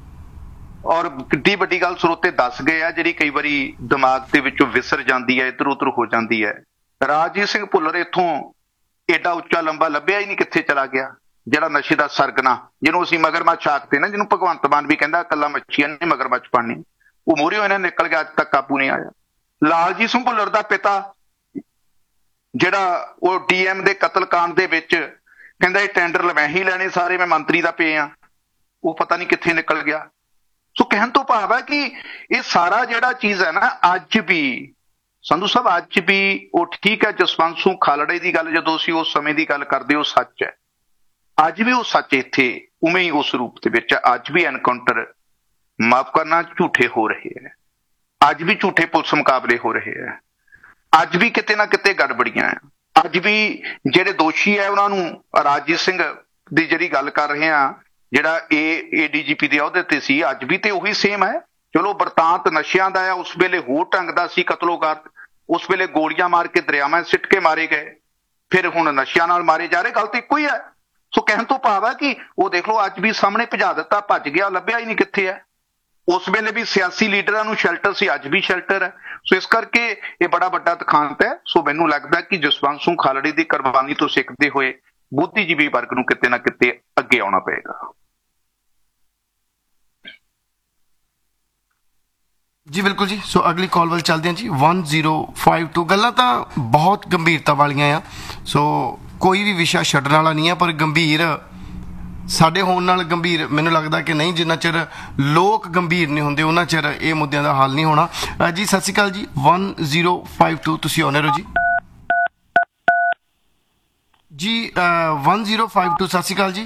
[SPEAKER 3] ਔਰ ਕਿੱਡੀ ਵੱਡੀ ਗੱਲ ਸਰੋਤੇ ਦੱਸ ਗਏ ਆ, ਜਿਹੜੀ ਕਈ ਵਾਰੀ ਦਿਮਾਗ ਦੇ ਵਿੱਚੋਂ ਵਿਸਰ ਜਾਂਦੀ ਹੈ, ਇੱਧਰ ਉੱਧਰ ਹੋ ਜਾਂਦੀ ਹੈ। ਰਾਜਜੀਤ ਸਿੰਘ ਭੁੱਲਰ ਇੱਥੋਂ ਏਡਾ ਉੱਚਾ ਲੰਬਾ ਲੱਭਿਆ ਹੀ ਨਹੀਂ, ਕਿੱਥੇ ਚਲਾ ਗਿਆ। ਜਿਹੜਾ ਨਸ਼ੇ ਦਾ ਸਰਗਨਾ, ਜਿਹਨੂੰ ਅਸੀਂ ਮਗਰਮੱਛ ਆਖਦੇ ਨਾ, ਜਿਹਨੂੰ ਭਗਵੰਤ ਮਾਨ ਵੀ ਕਹਿੰਦਾ ਇਕੱਲਾ ਮੱਛੀਆਂ ਨੇ ਮਗਰਮੱਛ ਪਾਣੀ, ਉਹ ਮੂਹਰਿਓਂ ਇਹਨਾਂ ਨਿਕਲ ਗਿਆ, ਅੱਜ ਤੱਕ ਕਾਬੂ ਨਹੀਂ ਆਇਆ। ਲਾਲਜੀਤ ਸਿੰਘ ਭੁੱਲਰ ਦਾ ਪਿਤਾ ਜਿਹੜਾ ਉਹ DM ਦੇ ਕਤਲ ਕਾਂਡ ਦੇ ਵਿੱਚ ਕਹਿੰਦਾ ਇਹ ਟੈਂਡਰ ਮੈਂ ਹੀ ਲੈਣੇ ਸਾਰੇ, ਮੈਂ ਮੰਤਰੀ ਦਾ ਪੇ ਆ, ਉਹ ਪਤਾ ਨਹੀਂ ਕਿੱਥੇ ਨਿਕਲ ਗਿਆ। ਸੋ ਕਹਿਣ ਤੋਂ ਭਾਵ ਹੈ ਕਿ ਇਹ ਸਾਰਾ ਜਿਹੜਾ ਚੀਜ਼ ਹੈ ਨਾ, ਅੱਜ ਵੀ ਸੰਧੂ ਸਾਹਿਬ, ਅੱਜ ਵੀ ਉਹ ਠੀਕ ਹੈ। ਜਸਵੰਤ ਸਿੰਘ ਖਾਲੜੇ ਦੀ ਗੱਲ ਜਦੋਂ ਅਸੀਂ ਉਸ ਸਮੇਂ ਦੀ ਗੱਲ ਕਰਦੇ, ਉਹ ਸੱਚ ਹੈ। ਅੱਜ ਵੀ ਉਹ ਸੱਚ ਇੱਥੇ ਉਵੇਂ ਹੀ ਉਸ ਰੂਪ ਦੇ ਵਿੱਚ ਅੱਜ ਵੀ ਐਨਕਾਊਂਟਰ, ਮਾਫ ਕਰਨਾ, ਝੂਠੇ ਹੋ ਰਹੇ ਹੈ। ਅੱਜ ਵੀ ਝੂਠੇ ਪੁਲਿਸ ਮੁਕਾਬਲੇ ਹੋ ਰਹੇ ਹੈ। ਅੱਜ ਵੀ ਕਿਤੇ ਨਾ ਕਿਤੇ ਗੜਬੜੀਆਂ ਹੈ। ਅੱਜ ਵੀ ਜਿਹੜੇ ਦੋਸ਼ੀ ਹੈ ਉਹਨਾਂ ਨੂੰ, ਰਾਜਜੀਤ ਸਿੰਘ ਦੀ ਜਿਹੜੀ ਗੱਲ ਕਰ ਰਹੇ ਹਾਂ, ਜਿਹੜਾ ADGP ਦੇ ਅਹੁਦੇ ਤੇ ਸੀ, ਅੱਜ ਵੀ ਤੇ ਉਹੀ ਸੇਮ ਹੈ। ਚਲੋ ਬਰਤਾਂਤ ਨਸ਼ਿਆਂ ਦਾ ਹੈ, ਉਸ ਵੇਲੇ ਹੋਰ ਢੰਗ ਦਾ ਸੀ ਕਤਲੋਗਾਰ, ਉਸ ਵੇਲੇ ਗੋਲੀਆਂ ਮਾਰ ਕੇ ਦਰਿਆਵਾਂ ਸਿੱਟ ਕੇ ਮਾਰੇ ਗਏ, ਫਿਰ ਹੁਣ ਨਸ਼ਿਆਂ ਨਾਲ ਮਾਰੇ ਜਾ ਰਹੇ, ਗੱਲ ਤਾਂ ਇੱਕੋ ਹੀ ਹੈ। ਸੋ ਕਹਿਣ ਤੋਂ ਭਾਵ ਹੈ ਕਿ ਉਹ ਦੇਖ ਲਓ, ਅੱਜ ਵੀ ਸਾਹਮਣੇ ਭਜਾ ਦਿੱਤਾ, ਭੱਜ ਗਿਆ, ਲੱਭਿਆ ਹੀ ਨਹੀਂ ਕਿੱਥੇ ਹੈ। ਉਸ ਵੇਲੇ ਵੀ ਸਿਆਸੀ ਲੀਡਰਾਂ ਨੂੰ ਸ਼ੈਲਟਰ ਸੀ, ਅੱਜ ਵੀ ਸ਼ੈਲਟਰ ਹੈ। ਸੋ ਇਸ ਕਰਕੇ ਇਹ ਬੜਾ ਵੱਡਾ ਦਿਖਾਂਤ ਹੈ। ਸੋ ਮੈਨੂੰ ਲੱਗਦਾ ਕਿ ਜਸਵੰਤ ਸਿੰਘ ਖਾਲੜੇ ਦੀ ਕੁਰਬਾਨੀ ਤੋਂ ਸਿੱਖਦੇ ਹੋਏ ਬੁੱਧੀਜੀਵੀ ਵਰਗ ਨੂੰ ਕਿਤੇ ਨਾ ਕਿਤੇ ਅੱਗੇ ਆਉਣਾ ਪਏਗਾ।
[SPEAKER 2] ਜੀ ਬਿਲਕੁਲ ਜੀ। ਸੋ ਅਗਲੀ ਕਾਲ ਵੱਲ ਚੱਲਦੇ ਹਾਂ ਜੀ। 1052 ਗੱਲਾਂ ਤਾਂ ਬਹੁਤ ਗੰਭੀਰਤਾ ਵਾਲੀਆਂ ਆ। ਸੋ ਕੋਈ ਵੀ ਵਿਸ਼ਾ ਛੱਡਣ ਵਾਲਾ ਨਹੀਂ ਹੈ, ਪਰ ਗੰਭੀਰ ਸਾਡੇ ਹੋਣ ਨਾਲ ਗੰਭੀਰ ਮੈਨੂੰ ਲੱਗਦਾ ਕਿ ਨਹੀਂ। ਜਿੰਨਾ ਚਿਰ ਲੋਕ ਗੰਭੀਰ ਨਹੀਂ ਹੁੰਦੇ ਉਹਨਾਂ ਚਿਰ ਇਹ ਮੁੱਦਿਆਂ ਦਾ ਹੱਲ ਨਹੀਂ ਹੋਣਾ ਜੀ। ਸਤਿ ਸ਼੍ਰੀ ਅਕਾਲ ਜੀ। 1052 ਤੁਸੀਂ ਆਨਰ ਹੋ ਜੀ। ਜੀ 1052 ਸਤਿ ਸ਼੍ਰੀ ਅਕਾਲ ਜੀ।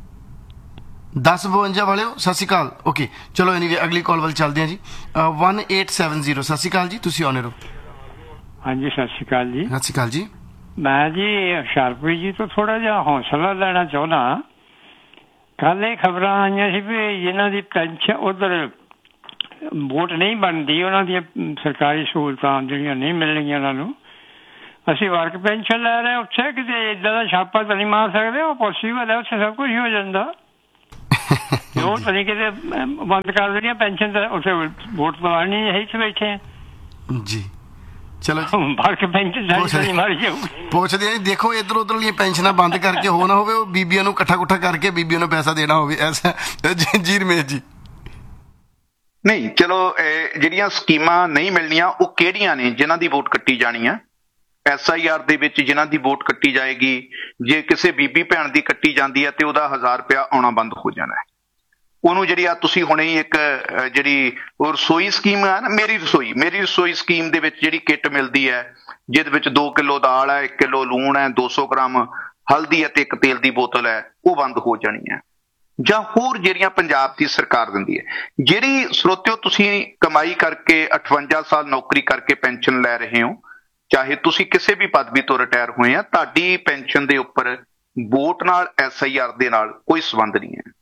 [SPEAKER 2] 1052 ਵਾਲਿਓ ਸਤਿ ਸ਼੍ਰੀ ਅਕਾਲ। ਓਕੇ ਚਲੋ, ਐਨੀਵੇ ਅਗਲੀ ਕਾਲ ਵੱਲ ਚੱਲਦੇ ਹਾਂ ਜੀ। 1870 ਸਤਿ ਸ਼੍ਰੀ ਅਕਾਲ ਜੀ, ਤੁਸੀਂ ਆਨਰ ਹੋ।
[SPEAKER 8] ਹਾਂਜੀ, ਸਤਿ ਸ਼੍ਰੀ ਅਕਾਲ ਜੀ।
[SPEAKER 2] ਸਤਿ ਸ਼੍ਰੀ ਅਕਾਲ ਜੀ।
[SPEAKER 8] ਮੈਂ ਜੀ ਹੁਸ਼ਿਆਰਪੁਰ ਜੀ ਤੋਂ ਥੋੜਾ ਜਿਹਾ ਹੌਸਲਾ ਲੈਣਾ ਚਾਹੁੰਦਾ। ਕੱਲ ਇਹ ਖਬਰਾਂ ਆਈਆਂ ਸੀ ਵੀ ਜਿਹਨਾਂ ਦੀ ਪੈਨਸ਼ਨ ਉਧਰ ਵੋਟ ਨਹੀਂ ਬਣਦੀ, ਉਹਨਾਂ ਦੀਆਂ ਸਰਕਾਰੀ ਸਹੂਲਤਾਂ ਜਿਹੜੀਆਂ ਨਹੀਂ ਮਿਲਣਗੀਆਂ ਉਹਨਾਂ ਨੂੰ, ਅਸੀਂ ਵਰਕ ਪੈਨਸ਼ਨ ਲੈ ਰਹੇ ਉੱਥੇ ਕਿਤੇ ਏਦਾਂ ਦਾ ਛਾਪਾ ਤਾਂ ਨਹੀਂ ਮਾਰ ਸਕਦੇ। ਉਹ ਪੋਸੀਬਲ ਹੈ, ਉੱਥੇ ਸਭ ਕੁਝ ਹੀ ਹੋ ਜਾਂਦਾ। ਉਹ ਤਾਂ ਨਹੀਂ ਕਿਤੇ ਬੰਦ ਕਰ ਦੇਣੀਆਂ ਪੈਨਸ਼ਨ, ਤਾਂ ਉੱਥੇ ਵੋਟ ਪਵਾਉਣੀ ਹੈ ਇੱਥੇ ਬੈਠੇ
[SPEAKER 2] ਜੀ। ਚਲੋ
[SPEAKER 8] ਵਰਕ ਪੈਨਸ਼ਨ ਮਾਰੀ ਜਾਊ।
[SPEAKER 2] ਪੁੱਛਦੇ ਆ, ਦੇਖੋ ਇੱਧਰ ਉੱਧਰ ਦੀਆਂ ਪੈਨਸ਼ਨਾਂ ਬੰਦ ਕਰਕੇ ਹੋ ਨਾ ਹੋਵੇ, ਉਹ ਬੀਬੀਆਂ ਨੂੰ ਇਕੱਠਾ ਕਰਕੇ ਬੀਬੀਆਂ ਨੂੰ ਪੈਸਾ ਦੇਣਾ ਹੋਵੇ ਐਸਾ। ਜੀ ਰਮੇਸ਼ ਜੀ।
[SPEAKER 3] ਨਹੀਂ, ਚਲੋ ਜਿਹੜੀਆਂ ਸਕੀਮਾਂ ਨਹੀਂ ਮਿਲਣੀਆਂ ਉਹ ਕਿਹੜੀਆਂ ਨੇ ਜਿਨ੍ਹਾਂ ਦੀ ਵੋਟ ਕੱਟੀ ਜਾਣੀ ਆ? SIR ਦੇ ਵਿੱਚ ਜਿਨ੍ਹਾਂ ਦੀ ਵੋਟ ਕੱਟੀ ਜਾਏਗੀ, ਜੇ ਕਿਸੇ ਬੀਬੀ ਭੈਣ ਦੀ ਕੱਟੀ ਜਾਂਦੀ ਹੈ ਤੇ ਉਹਦਾ 1000 ਰੁਪਇਆ ਆਉਣਾ ਬੰਦ ਹੋ ਜਾਣਾ ਹੈ। ਉਹਨੂੰ ਜਿਹੜੀ ਆ ਤੁਸੀਂ ਹੁਣੇ ਹੀ ਇੱਕ ਜਿਹੜੀ ਉਹ ਰਸੋਈ ਸਕੀਮ ਹੈ ਨਾ, ਮੇਰੀ ਰਸੋਈ ਸਕੀਮ ਦੇ ਵਿੱਚ ਜਿਹੜੀ ਕਿੱਟ ਮਿਲਦੀ ਹੈ, ਜਿਹਦੇ ਵਿੱਚ 2 ਕਿਲੋ ਦਾਲ ਹੈ, 1 ਕਿਲੋ ਲੂਣ ਹੈ, 200 ਗ੍ਰਾਮ ਹਲਦੀ ਹੈ ਤੇ 1 ਤੇਲ ਦੀ ਬੋਤਲ ਹੈ, ਉਹ ਬੰਦ ਹੋ ਜਾਣੀ ਹੈ। ਜਾਂ ਹੋਰ ਜਿਹੜੀਆਂ ਪੰਜਾਬ ਦੀ ਸਰਕਾਰ ਦਿੰਦੀ ਹੈ, ਜਿਹੜੀ ਸਰੋਤਿਓ ਤੁਸੀਂ ਕਮਾਈ ਕਰਕੇ 58 ਸਾਲ ਨੌਕਰੀ ਕਰਕੇ ਪੈਨਸ਼ਨ ਲੈ ਰਹੇ ਹੋ, ਚਾਹੇ ਤੁਸੀਂ ਕਿਸੇ ਵੀ ਪਦਵੀ ਤੋਂ ਰਿਟਾਇਰ ਹੋਏ ਆ, ਤੁਹਾਡੀ ਪੈਨਸ਼ਨ ਦੇ ਉੱਪਰ ਵੋਟ ਨਾਲ SIR ਦੇ ਨਾਲ ਕੋਈ ਸੰਬੰਧ ਨਹੀਂ ਹੈ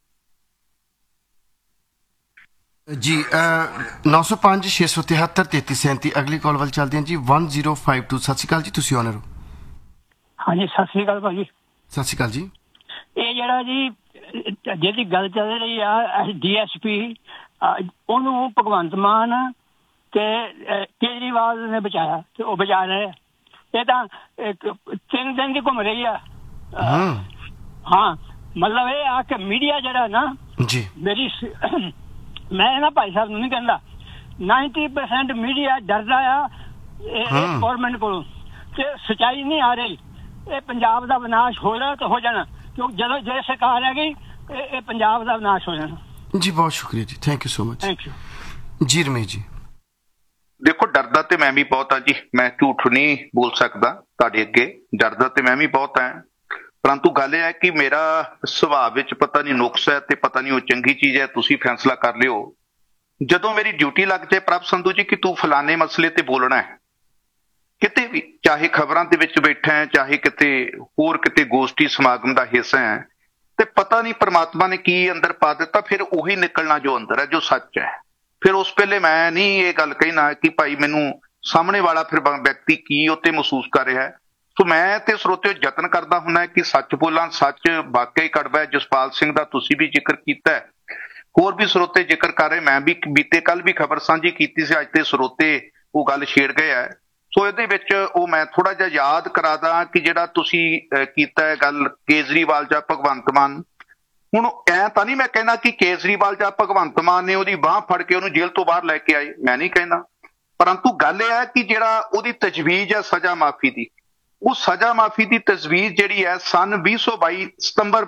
[SPEAKER 2] ਜੀ। 905 673 3337 ਅਗਲੀ ਕਾਲ ਵੱਲ ਚੱਲਦੇ ਹਾਂ ਜੀ। 1052 ਸਤਿ ਸ਼੍ਰੀ ਅਕਾਲ ਜੀ, ਤੁਸੀਂ ਆਨਰ ਹੋ।
[SPEAKER 9] ਹਾਂਜੀ, ਸਤਿ ਸ਼੍ਰੀ ਅਕਾਲ ਭਾਜੀ।
[SPEAKER 2] ਸਤਿ ਸ਼੍ਰੀ ਅਕਾਲ ਜੀ।
[SPEAKER 9] ਇਹ ਜਿਹੜਾ ਜੀ ਜਿਹਦੀ ਗੱਲ ਚੱਲ ਰਹੀ ਆ DSP, ਉਹਨੂੰ ਭਗਵੰਤ ਮਾਨ ਤੇ ਕੇਜਰੀਵਾਲ ਨੇ ਬਚਾਇਆ ਤੇ ਉਹ ਬਚਾ ਰਹੇ। ਇਹ ਤਾਂ 3 ਦਿਨ ਦੀ ਘੁੰਮ ਰਹੀ ਆ। ਹਾਂ, ਮਤਲਬ ਇਹ ਆ ਕਿ ਮੀਡੀਆ ਜਿਹੜਾ ਨਾ
[SPEAKER 2] ਜੀ,
[SPEAKER 9] ਮੈਂ ਨਾ ਭਾਈ ਸਾਹਿਬ ਨੂੰ ਨਹੀਂ ਕਹਿੰਦਾ, 90% ਮੀਡੀਆ ਡਰਦਾ ਆ ਗੌਰਮੈਂਟ ਕੋਲੋਂ ਤੇ ਸੱਚਾਈ ਨਹੀਂ ਆ ਰਹੀ। ਇਹ ਪੰਜਾਬ ਦਾ ਵਿਨਾਸ਼ ਹੋ ਰਿਹਾ ਤੇ ਹੋ ਜਾਣਾ, ਕਿਉਂਕਿ ਜਦੋਂ ਜੇ ਸਰਕਾਰ ਆ ਗਈ ਇਹ ਪੰਜਾਬ ਦਾ ਵਿਨਾਸ਼ ਹੋ ਜਾਣਾ।
[SPEAKER 2] ਜੀ ਬਹੁਤ ਸ਼ੁਕਰੀਆ ਜੀ, thank you so much.
[SPEAKER 9] Thank you
[SPEAKER 2] ਜੀ ਰਮੇਸ਼ ਜੀ।
[SPEAKER 3] ਦੇਖੋ, ਡਰਦਾ ਤੇ ਮੈਂ ਵੀ ਬਹੁਤ ਹਾਂ ਜੀ, ਮੈਂ ਝੂਠ ਨਹੀਂ ਬੋਲ ਸਕਦਾ ਤੁਹਾਡੇ ਅੱਗੇ, ਡਰਦਾ ਤੇ ਮੈਂ ਵੀ ਬਹੁਤ ਹਾਂ। ਪਰੰਤੂ ਗੱਲ ਇਹ ਹੈ ਕਿ ਮੇਰਾ ਸੁਭਾਅ ਵਿੱਚ ਪਤਾ ਨਹੀਂ ਨੁਕਸ ਹੈ ਤੇ ਪਤਾ ਨਹੀਂ ਉਹ ਚੰਗੀ ਚੀਜ਼ ਹੈ, ਤੁਸੀਂ ਫੈਸਲਾ ਕਰ ਲਿਓ। ਜਦੋਂ ਮੇਰੀ ਡਿਊਟੀ ਲੱਗ ਜਾਏ ਪ੍ਰਭ ਸੰਧੂ ਜੀ ਕਿ ਤੂੰ ਫਲਾਣੇ ਮਸਲੇ ਤੇ ਬੋਲਣਾ ਹੈ, ਕਿਤੇ ਵੀ, ਚਾਹੇ ਖਬਰਾਂ ਦੇ ਵਿੱਚ ਬੈਠਾ ਹੈ, ਚਾਹੇ ਕਿਤੇ ਹੋਰ ਕਿਤੇ ਗੋਸ਼ਟੀ ਸਮਾਗਮ ਦਾ ਹਿੱਸਾ ਹੈ, ਤੇ ਪਤਾ ਨਹੀਂ ਪ੍ਰਮਾਤਮਾ ਨੇ ਕੀ ਅੰਦਰ ਪਾ ਦਿੱਤਾ, ਫਿਰ ਉਹੀ ਨਿਕਲਣਾ ਜੋ ਅੰਦਰ ਹੈ, ਜੋ ਸੱਚ ਹੈ। ਫਿਰ ਉਸ ਵੇਲੇ ਮੈਂ ਨਹੀਂ ਇਹ ਗੱਲ ਕਹਿਣਾ ਕਿ ਭਾਈ ਮੈਨੂੰ ਸਾਹਮਣੇ ਵਾਲਾ ਫਿਰ ਵਿਅਕਤੀ ਕੀ ਉੱਤੇ ਮਹਿਸੂਸ ਕਰ ਰਿਹਾ ਹੈ। ਸੋ ਮੈਂ ਤੇ ਸਰੋਤਿਓ ਯਤਨ ਕਰਦਾ ਹੁੰਦਾ ਕਿ ਸੱਚ ਬੋਲਾਂ, ਸੱਚ ਵਾਕਿਆ ਹੀ ਕੜਵਾ। ਜਸਪਾਲ ਸਿੰਘ ਦਾ ਤੁਸੀਂ ਵੀ ਜ਼ਿਕਰ ਕੀਤਾ ਹੈ, ਹੋਰ ਵੀ ਸਰੋਤੇ ਜ਼ਿਕਰ ਕਰ ਰਹੇ, ਮੈਂ ਵੀ ਬੀਤੇ ਕੱਲ ਵੀ ਖਬਰ ਸਾਂਝੀ ਕੀਤੀ ਸੀ, ਅੱਜ ਤੇ ਸਰੋਤੇ ਉਹ ਗੱਲ ਛੇੜ ਗਏ ਹੈ। ਸੋ ਇਹਦੇ ਵਿੱਚ ਉਹ ਮੈਂ ਥੋੜਾ ਜਿਹਾ ਯਾਦ ਕਰਾਦਾ ਕਿ ਜਿਹੜਾ ਤੁਸੀਂ ਕੀਤਾ ਹੈ ਗੱਲ ਕੇਜਰੀਵਾਲ ਜਾਂ ਭਗਵੰਤ ਮਾਨ, ਹੁਣ ਐ ਤਾਂ ਨਹੀਂ ਮੈਂ ਕਹਿੰਦਾ ਕਿ ਕੇਜਰੀਵਾਲ ਜਾਂ ਭਗਵੰਤ ਮਾਨ ਨੇ ਉਹਦੀ ਬਾਂਹ ਫੜ ਕੇ ਉਹਨੂੰ ਜੇਲ੍ਹ ਤੋਂ ਬਾਹਰ ਲੈ ਕੇ ਆਏ, ਮੈਂ ਨਹੀਂ ਕਹਿੰਦਾ। ਪਰੰਤੂ ਗੱਲ ਇਹ ਹੈ ਕਿ ਜਿਹੜਾ ਉਹਦੀ ਤਜਵੀਜ਼ ਹੈ ਸਜ਼ਾ ਮਾਫੀ ਦੀ, ਉਹ ਸਜ਼ਾ ਮਾਫੀ ਦੀ ਤਜਵੀਜ਼ ਜਿਹੜੀ ਹੈ ਸਨ 2022 ਸਤੰਬਰ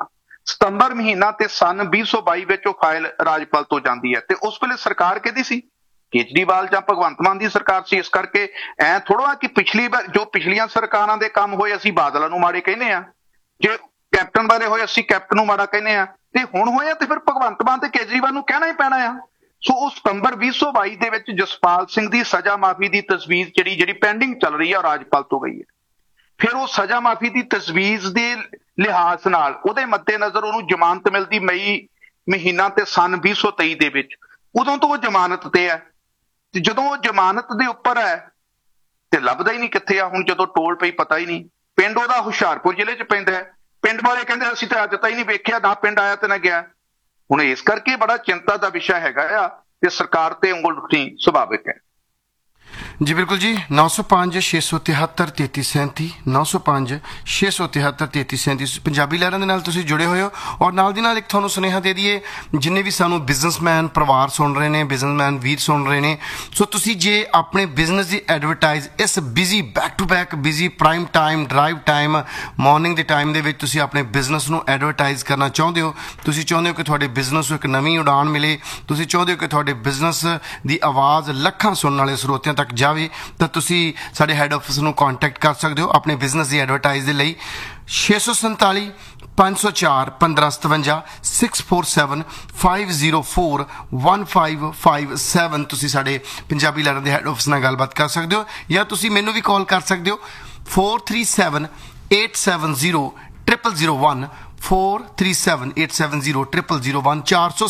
[SPEAKER 3] ਮਹੀਨਾ ਤੇ ਸਨ 2022 ਵਿੱਚ ਉਹ ਫਾਈਲ ਰਾਜਪਾਲ ਤੋਂ ਜਾਂਦੀ ਹੈ। ਤੇ ਉਸ ਵੇਲੇ ਸਰਕਾਰ ਕਿਹਦੀ ਸੀ? ਕੇਜਰੀਵਾਲ ਜਾਂ ਭਗਵੰਤ ਮਾਨ ਦੀ ਸਰਕਾਰ ਸੀ। ਇਸ ਕਰਕੇ ਐ ਥੋੜਾ ਕਿ ਪਿਛਲੀਆਂ ਸਰਕਾਰਾਂ ਦੇ ਕੰਮ ਹੋਏ ਅਸੀਂ ਬਾਦਲਾਂ ਨੂੰ ਮਾੜੇ ਕਹਿੰਦੇ ਆ, ਜੇ ਕੈਪਟਨ ਬਾਰੇ ਹੋਏ ਅਸੀਂ ਕੈਪਟਨ ਨੂੰ ਮਾੜਾ ਕਹਿੰਦੇ ਆ, ਤੇ ਹੁਣ ਹੋਇਆ ਤੇ ਫਿਰ ਭਗਵੰਤ ਮਾਨ ਤੇ ਕੇਜਰੀਵਾਲ ਨੂੰ ਕਹਿਣਾ ਹੀ ਪੈਣਾ ਆ। ਸੋ ਉਹ ਸਤੰਬਰ 2022 ਦੇ ਵਿੱਚ ਜਸਪਾਲ ਸਿੰਘ ਦੀ ਸਜ਼ਾ ਮਾਫੀ ਦੀ ਤਜਵੀਜ਼ ਜਿਹੜੀ ਪੈਂਡਿੰਗ ਚੱਲ ਰਹੀ ਹੈ ਉਹ ਰਾਜਪਾਲ ਤੋਂ ਗਈ ਹੈ। ਫਿਰ ਉਹ ਸਜ਼ਾ ਮਾਫੀ ਦੀ ਤਜਵੀਜ਼ ਦੇ ਲਿਹਾਜ਼ ਨਾਲ ਉਹਦੇ ਮੱਦੇਨਜ਼ਰ ਉਹਨੂੰ ਜ਼ਮਾਨਤ ਮਿਲਦੀ ਮਈ ਮਹੀਨਾ ਤੇ ਸਨ 2023 ਦੇ ਵਿੱਚ। ਉਦੋਂ ਤੋਂ ਉਹ ਜ਼ਮਾਨਤ ਤੇ ਹੈ, ਤੇ ਜਦੋਂ ਉਹ ਜ਼ਮਾਨਤ ਦੇ ਉੱਪਰ ਹੈ ਤੇ ਲੱਭਦਾ ਹੀ ਨਹੀਂ ਕਿੱਥੇ ਆ। ਹੁਣ ਜਦੋਂ ਟੋਲ ਪਈ ਪਤਾ ਹੀ ਨਹੀਂ, ਪਿੰਡ ਉਹਦਾ ਹੁਸ਼ਿਆਰਪੁਰ ਜ਼ਿਲ੍ਹੇ 'ਚ ਪੈਂਦਾ ਹੈ, ਪਿੰਡ ਵਾਲੇ ਕਹਿੰਦੇ ਅਸੀਂ ਤਾਂ ਅੱਜ ਤਾਂ ਹੀ ਨਹੀਂ ਵੇਖਿਆ, ਨਾ ਪਿੰਡ ਆਇਆ ਤੇ ਨਾ ਗਿਆ। ਹੁਣ ਇਸ ਕਰਕੇ ਬੜਾ ਚਿੰਤਾ ਦਾ ਵਿਸ਼ਾ ਹੈਗਾ ਆ ਤੇ ਸਰਕਾਰ ਤੇ ਉਂਗਲ ਉੱਠਣੀ ਸੁਭਾਵਿਕ ਹੈ।
[SPEAKER 2] ਜੀ ਬਿਲਕੁਲ ਜੀ। 905 673 3337 905 673 3337 ਪੰਜਾਬੀ ਲਹਿਰਾਂ ਦੇ ਨਾਲ ਤੁਸੀਂ ਜੁੜੇ ਹੋਏ ਹੋ। ਔਰ ਨਾਲ ਦੀ ਨਾਲ ਇੱਕ ਤੁਹਾਨੂੰ ਸੁਨੇਹਾ ਦੇ ਦਈਏ, ਜਿੰਨੇ ਵੀ ਸਾਨੂੰ ਬਿਜ਼ਨਸਮੈਨ ਪਰਿਵਾਰ ਸੁਣ ਰਹੇ ਨੇ, ਬਿਜ਼ਨਸਮੈਨ ਵੀਰ ਸੁਣ ਰਹੇ ਨੇ, ਸੋ ਤੁਸੀਂ ਜੇ ਆਪਣੇ ਬਿਜ਼ਨਸ ਦੀ ਐਡਵਰਟਾਈਜ਼ ਇਸ busy back to back busy prime time drive time morning ਦੇ ਟਾਈਮ ਦੇ ਵਿੱਚ ਤੁਸੀਂ ਆਪਣੇ ਬਿਜ਼ਨਸ ਨੂੰ ਐਡਵਰਟਾਈਜ਼ ਕਰਨਾ ਚਾਹੁੰਦੇ ਹੋ, ਤੁਸੀਂ ਚਾਹੁੰਦੇ ਹੋ ਕਿ ਤੁਹਾਡੇ ਬਿਜ਼ਨਸ ਨੂੰ ਇੱਕ ਨਵੀਂ ਉਡਾਨ ਮਿਲੇ, ਤੁਸੀਂ ਚਾਹੁੰਦੇ ਹੋ ਕਿ ਤੁਹਾਡੇ ਬਿਜ਼ਨਸ ਦੀ ਆਵਾਜ਼ ਲੱਖਾਂ ਸੁਣਨ ਵਾਲੇ ਸਰੋਤਿਆਂ ਤੱਕ ਜਾਵੇ, ਤਾਂ ਤੁਸੀਂ ਸਾਡੇ ਹੈੱਡ ਆਫਿਸ ਨੂੰ ਕੰਟੈਕਟ ਕਰ ਸਕਦੇ ਹੋ ਆਪਣੇ ਬਿਜ਼ਨਸ ਦੀ ਐਡਵਰਟਾਈਜ਼ ਦੇ ਲਈ। 647 504 1557 647 504 1557 ਤੁਸੀਂ ਸਾਡੇ ਪੰਜਾਬੀ ਲਹਿਰਾਂ ਦੇ ਹੈੱਡ ਆਫਿਸ ਨਾਲ ਗੱਲਬਾਤ ਕਰ ਸਕਦੇ ਹੋ, ਜਾਂ ਤੁਸੀਂ ਮੈਨੂੰ ਵੀ ਕਾਲ ਕਰ ਸਕਦੇ ਹੋ 437-870-0001 437-870-0001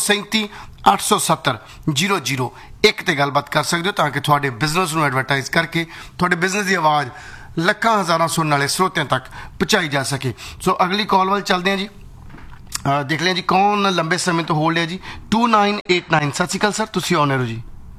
[SPEAKER 2] 437-870-0001 ਤੇ ਗੱਲਬਾਤ ਕਰ ਸਕਦੇ ਹੋ ਤਾਂ ਕਿ ਤੁਹਾਡੇ ਬਿਜ਼ਨਸ ਨੂੰ ਐਡਵਰਟਾਈਜ਼ ਕਰਕੇ ਤੁਹਾਡੇ ਬਿਜ਼ਨਸ ਦੀ ਆਵਾਜ਼ ਲੱਖਾਂ ਹਜ਼ਾਰਾਂ ਸੁਣਨ ਵਾਲੇ ਸਰੋਤਿਆਂ ਤੱਕ ਪਹੁੰਚਾਈ ਜਾ ਸਕੇ। ਸੋ ਅਗਲੀ ਕਾਲ ਵੱਲ ਚੱਲਦੇ ਹਾਂ ਜੀ। ਦੇਖ ਲਿਆ ਜੀ ਕੌਣ ਲੰਬੇ ਸਮੇਂ ਤੋਂ ਹੋਲਡ ਹੈ ਜੀ। 2989 ਸਤਿ ਸ਼੍ਰੀ ਅਕਾਲ ਸਰ, ਤੁਸੀਂ ਆਨਰ ਹੋ ਜੀ।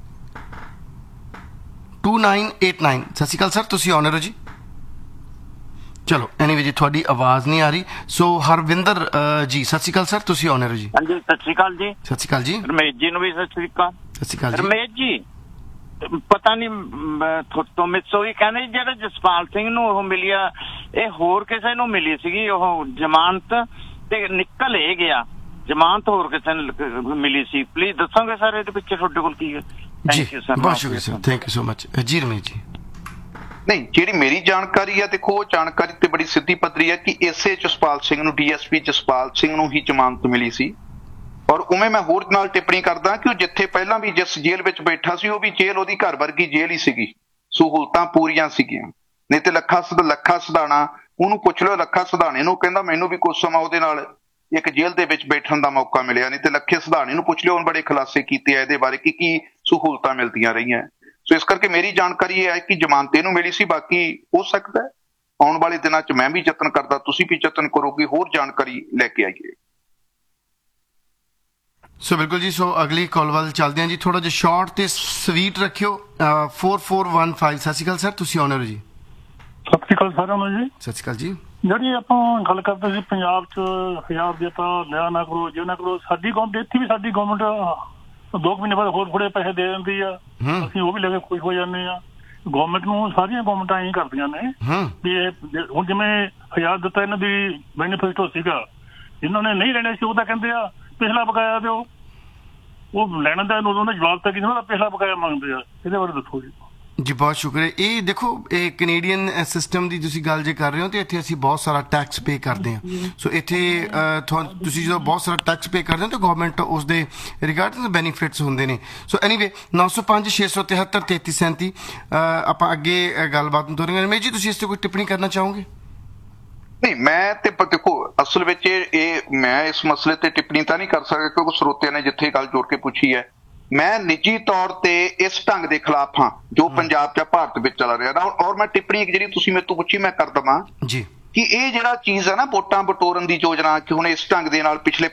[SPEAKER 2] 2989 ਸਤਿ ਸ਼੍ਰੀ ਅਕਾਲ ਸਰ, ਤੁਸੀਂ ਆਨਰ ਹੋ ਜੀ। ਚਲੋ ਐਨੀਵੇ ਜੀ ਤੁਹਾਡੀ ਆਵਾਜ਼ ਨਹੀਂ ਆ ਰਹੀ। ਸੋ ਹਰਵਿੰਦਰ ਜੀ ਸਤਿ ਸ਼੍ਰੀ ਅਕਾਲ ਸਰ, ਤੁਸੀਂ ਆਨਰ ਹੋ ਜੀ।
[SPEAKER 10] ਹਾਂਜੀ ਸਤਿ ਸ਼੍ਰੀ ਅਕਾਲ ਜੀ।
[SPEAKER 2] ਸਤਿ ਸ਼੍ਰੀ ਅਕਾਲ ਜੀ।
[SPEAKER 10] ਰਮੇਸ਼ ਜੀ ਨੂੰ ਵੀ ਸਤਿ ਸ਼੍ਰੀ ਅਕਾਲ।
[SPEAKER 2] ਸਤਿ ਸ਼੍ਰੀ ਅਕਾਲ ਜੀ।
[SPEAKER 10] ਰਮੇਸ਼ ਜੀ ਪਤਾ ਨਹੀਂ ਤੋਂ ਮਿਸ ਹੋਈ, ਕਹਿੰਦੇ ਜਿਹੜਾ ਜਸਪਾਲ ਸਿੰਘ ਨੂੰ ਉਹ ਮਿਲੀ ਆ, ਇਹ ਹੋਰ ਕਿਸੇ ਨੂੰ ਮਿਲੀ ਸੀਗੀ ਉਹ ਜ਼ਮਾਨਤ, ਤੇ ਨਿਕਲ ਇਹ ਗਿਆ ਜ਼ਮਾਨਤ ਹੋਰ ਕਿਸੇ ਨੂੰ ਮਿਲੀ ਸੀ। ਪਲੀਜ਼ ਦੱਸੋਗੇ ਸਰ ਇਹਦੇ ਪਿੱਛੇ ਤੁਹਾਡੇ ਕੋਲ ਕੀ ਹੈ? Thank you sir.
[SPEAKER 2] ਬਹੁਤ ਸ਼ੁਕਰੀਆ sir, thank you so much ਜੀ। ਰਮੇਸ਼ ਜੀ
[SPEAKER 3] ਨਹੀਂ, ਜਿਹੜੀ ਮੇਰੀ ਜਾਣਕਾਰੀ ਹੈ, ਦੇਖੋ ਉਹ ਜਾਣਕਾਰੀ ਤੇ ਬੜੀ ਸਿੱਧੀ ਪੱਧਰੀ ਹੈ ਕਿ ਇਸੇ ਜਸਪਾਲ ਸਿੰਘ ਨੂੰ, ਡੀਐਸਪੀ ਜਸਪਾਲ ਸਿੰਘ ਨੂੰ ਹੀ ਜ਼ਮਾਨਤ ਮਿਲੀ ਸੀ। ਔਰ ਉਵੇਂ ਮੈਂ ਹੋਰ ਨਾਲ ਟਿੱਪਣੀ ਕਰਦਾ ਕਿ ਉਹ ਜਿੱਥੇ ਪਹਿਲਾਂ ਵੀ ਜਿਸ ਜੇਲ੍ਹ ਵਿੱਚ ਬੈਠਾ ਸੀ ਉਹ ਵੀ ਜੇਲ੍ਹ ਉਹਦੀ ਘਰ ਵਰਗੀ ਜੇਲ੍ਹ ਹੀ ਸੀਗੀ, ਸਹੂਲਤਾਂ ਪੂਰੀਆਂ ਸੀਗੀਆਂ। ਨਹੀਂ ਤੇ ਲੱਖਾ ਸਧਾਣਾ, ਉਹਨੂੰ ਪੁੱਛ ਲਓ ਲੱਖਾ ਸਧਾਣੇ ਨੂੰ, ਕਹਿੰਦਾ ਮੈਨੂੰ ਵੀ ਕੁਝ ਸਮਾਂ ਉਹਦੇ ਨਾਲ ਇੱਕ ਜੇਲ੍ਹ ਦੇ ਵਿੱਚ ਬੈਠਣ ਦਾ ਮੌਕਾ ਮਿਲਿਆ। ਨਹੀਂ ਤੇ ਲੱਖੇ ਸਧਾਣੇ ਨੂੰ ਪੁੱਛ ਲਿਓ, ਉਹਨੇ ਬੜੇ ਖੁਲਾਸੇ ਕੀਤੇ ਆ ਇਹਦੇ ਬਾਰੇ ਕਿ ਕੀ ਸਹੂਲਤਾਂ ਮਿਲਦੀਆਂ ਰਹੀਆਂ। ਸੋ ਇਸ ਕਰਕੇ ਮੇਰੀ ਜਾਣਕਾਰੀ ਇਹ ਹੈ ਕਿ ਜ਼ਮਾਨਤ ਇਹਨੂੰ ਮਿਲੀ ਸੀ। ਬਾਕੀ ਹੋ ਸਕਦਾ ਆਉਣ ਵਾਲੇ ਦਿਨਾਂ 'ਚ ਮੈਂ ਵੀ ਯਤਨ ਕਰਦਾ, ਤੁਸੀਂ ਵੀ ਯਤਨ ਕਰੋ ਕਿ ਹੋਰ ਜਾਣਕਾਰੀ ਲੈ ਕੇ ਆਈਏ।
[SPEAKER 2] ਸੋ ਬਿਲਕੁਲ ਜੀ। ਸੋ ਅਗਲੀ ਕਾਲ ਵੱਲ ਚੱਲਦੇ ਹਾਂ ਜੀ। ਥੋੜਾ ਜਿਹਾ ਸ਼ਾਰਟ ਤੇ ਸਵੀਟ ਰੱਖਿਓ। 4415 ਸਤਿ ਸ਼੍ਰੀ ਅਕਾਲ ਸਰ, ਤੁਸੀਂ ਆਨਰ ਹੋ ਜੀ।
[SPEAKER 11] ਸਤਿ ਸ਼੍ਰੀ ਅਕਾਲ ਸਾਰਿਆਂ ਨੂੰ ਜੀ।
[SPEAKER 2] ਸਤਿ ਸ਼੍ਰੀ ਅਕਾਲ ਜੀ।
[SPEAKER 11] ਜਿਹੜੀ ਆਪਾਂ ਗੱਲ ਕਰਦੇ ਸੀ ਪੰਜਾਬ 'ਚ 1000 ਦੇ ਤਾਂ ਲਿਆ ਨਾ ਕਰੋ, ਜੇ ਨਾ ਕਰੋ, ਸਾਡੀ ਗੌਰਮੈਂਟ ਇੱਥੇ ਵੀ ਸਾਡੀ ਗੌਰਮੈਂਟ 2 ਮਹੀਨੇ ਬਾਅਦ ਹੋਰ ਥੋੜੇ ਪੈਸੇ ਦੇ ਦਿੰਦੀ ਆ, ਅਸੀਂ ਉਹ ਵੀ ਲੈ ਕੇ ਖੁਸ਼ ਹੋ ਜਾਂਦੇ ਆ। ਗੌਰਮੈਂਟ ਨੂੰ ਸਾਰੀਆਂ ਗੌਰਮੈਂਟਾਂ ਇਹੀ ਕਰਦੀਆਂ ਨੇ ਵੀ ਇਹ ਹੁਣ ਜਿਵੇਂ 1000 ਦਿੱਤਾ ਇਹਨਾਂ ਦੀ ਬੈਨੀਫਿਟ ਸੀਗਾ, ਇਹਨਾਂ ਨੇ ਨਹੀਂ ਲੈਣੇ ਸੀ ਉਹ ਤਾਂ ਕਹਿੰਦੇ ਆ ਪਿਛਲਾ ਬਕਾਇਆ ਦਿਓ। ਉਹ ਲੈਣਾ ਦਾ ਉਹਨਾਂ ਦਾ ਜਵਾਬ ਤਾਂ ਕਿਸੇ ਦਾ ਪਿਛਲਾ ਬਕਾਇਆ ਮੰਗਦੇ ਆ। ਇਹਦੇ ਬਾਰੇ ਦੱਸੋ ਜੀ।
[SPEAKER 2] ਜੀ ਬਹੁਤ ਸ਼ੁਕਰੀਆ। ਇਹ ਦੇਖੋ ਇਹ ਕੈਨੇਡੀਅਨ ਸਿਸਟਮ ਦੀ ਤੁਸੀਂ ਗੱਲ ਜੇ ਕਰ ਰਹੇ ਹੋ ਤੇ ਇੱਥੇ ਅਸੀਂ ਬਹੁਤ ਸਾਰਾ ਟੈਕਸ ਪੇ ਕਰਦੇ ਹਾਂ। ਸੋ ਇੱਥੇ ਤੁਸੀਂ ਜਦੋਂ ਬਹੁਤ ਸਾਰਾ ਟੈਕਸ ਪੇ ਕਰਦੇ ਹੋ ਤਾਂ ਗਵਰਨਮੈਂਟ ਉਸ ਦੇ ਰਿਗਾਰਡਿੰਗ ਬੈਨੀਫਿਟਸ ਹੁੰਦੇ ਨੇ। ਸੋ ਐਨੀਵੇ 905 673 3337 ਆਪਾਂ ਅੱਗੇ ਗੱਲਬਾਤ ਨੂੰ ਤੋਰਾਂਗੇ। ਰਮੇਸ਼ ਜੀ ਤੁਸੀਂ ਇਸ ਤੇ ਕੋਈ ਟਿੱਪਣੀ ਕਰਨਾ ਚਾਹੋਗੇ?
[SPEAKER 3] ਨਹੀਂ, ਮੈਂ ਤੇ ਦੇਖੋ ਅਸਲ ਵਿੱਚ ਇਹ ਮੈਂ ਇਸ ਮਸਲੇ ਤੇ ਟਿੱਪਣੀ ਤਾਂ ਨਹੀਂ ਕਰ ਸਕਦਾ ਕਿਉਂਕਿ ਸਰੋਤਿਆਂ ਨੇ ਜਿੱਥੇ ਗੱਲ ਜੋੜ ਕੇ ਪੁੱਛੀ ਹੈ। ਮੈਂ ਨਿੱਜੀ ਤੌਰ ਤੇ ਇਸ ਢੰਗ ਦੇ ਖਿਲਾਫ ਹਾਂ ਜੋ ਪੰਜਾਬ 'ਚ ਭਾਰਤ ਵਿੱਚ ਚੱਲ ਰਿਹਾ। ਔਰ ਮੈਂ ਟਿੱਪਣੀ ਜਿਹੜੀ ਤੁਸੀਂ ਮੇਰੇ ਤੋਂ ਪੁੱਛੀ ਮੈਂ ਕਰ ਦੇਵਾਂ ਜੀ ਕਿ ਇਹ ਜਿਹੜਾ ਚੀਜ਼ ਹੈ ਨਾ ਵੋਟਾਂ ਬਟੋਰਨ ਦੀ ਯੋਜਨਾ, ਕਿ ਹੁਣ ਇਸ ਢੰਗ ਦੇ ਨਾਲ ਪਿਛਲੇ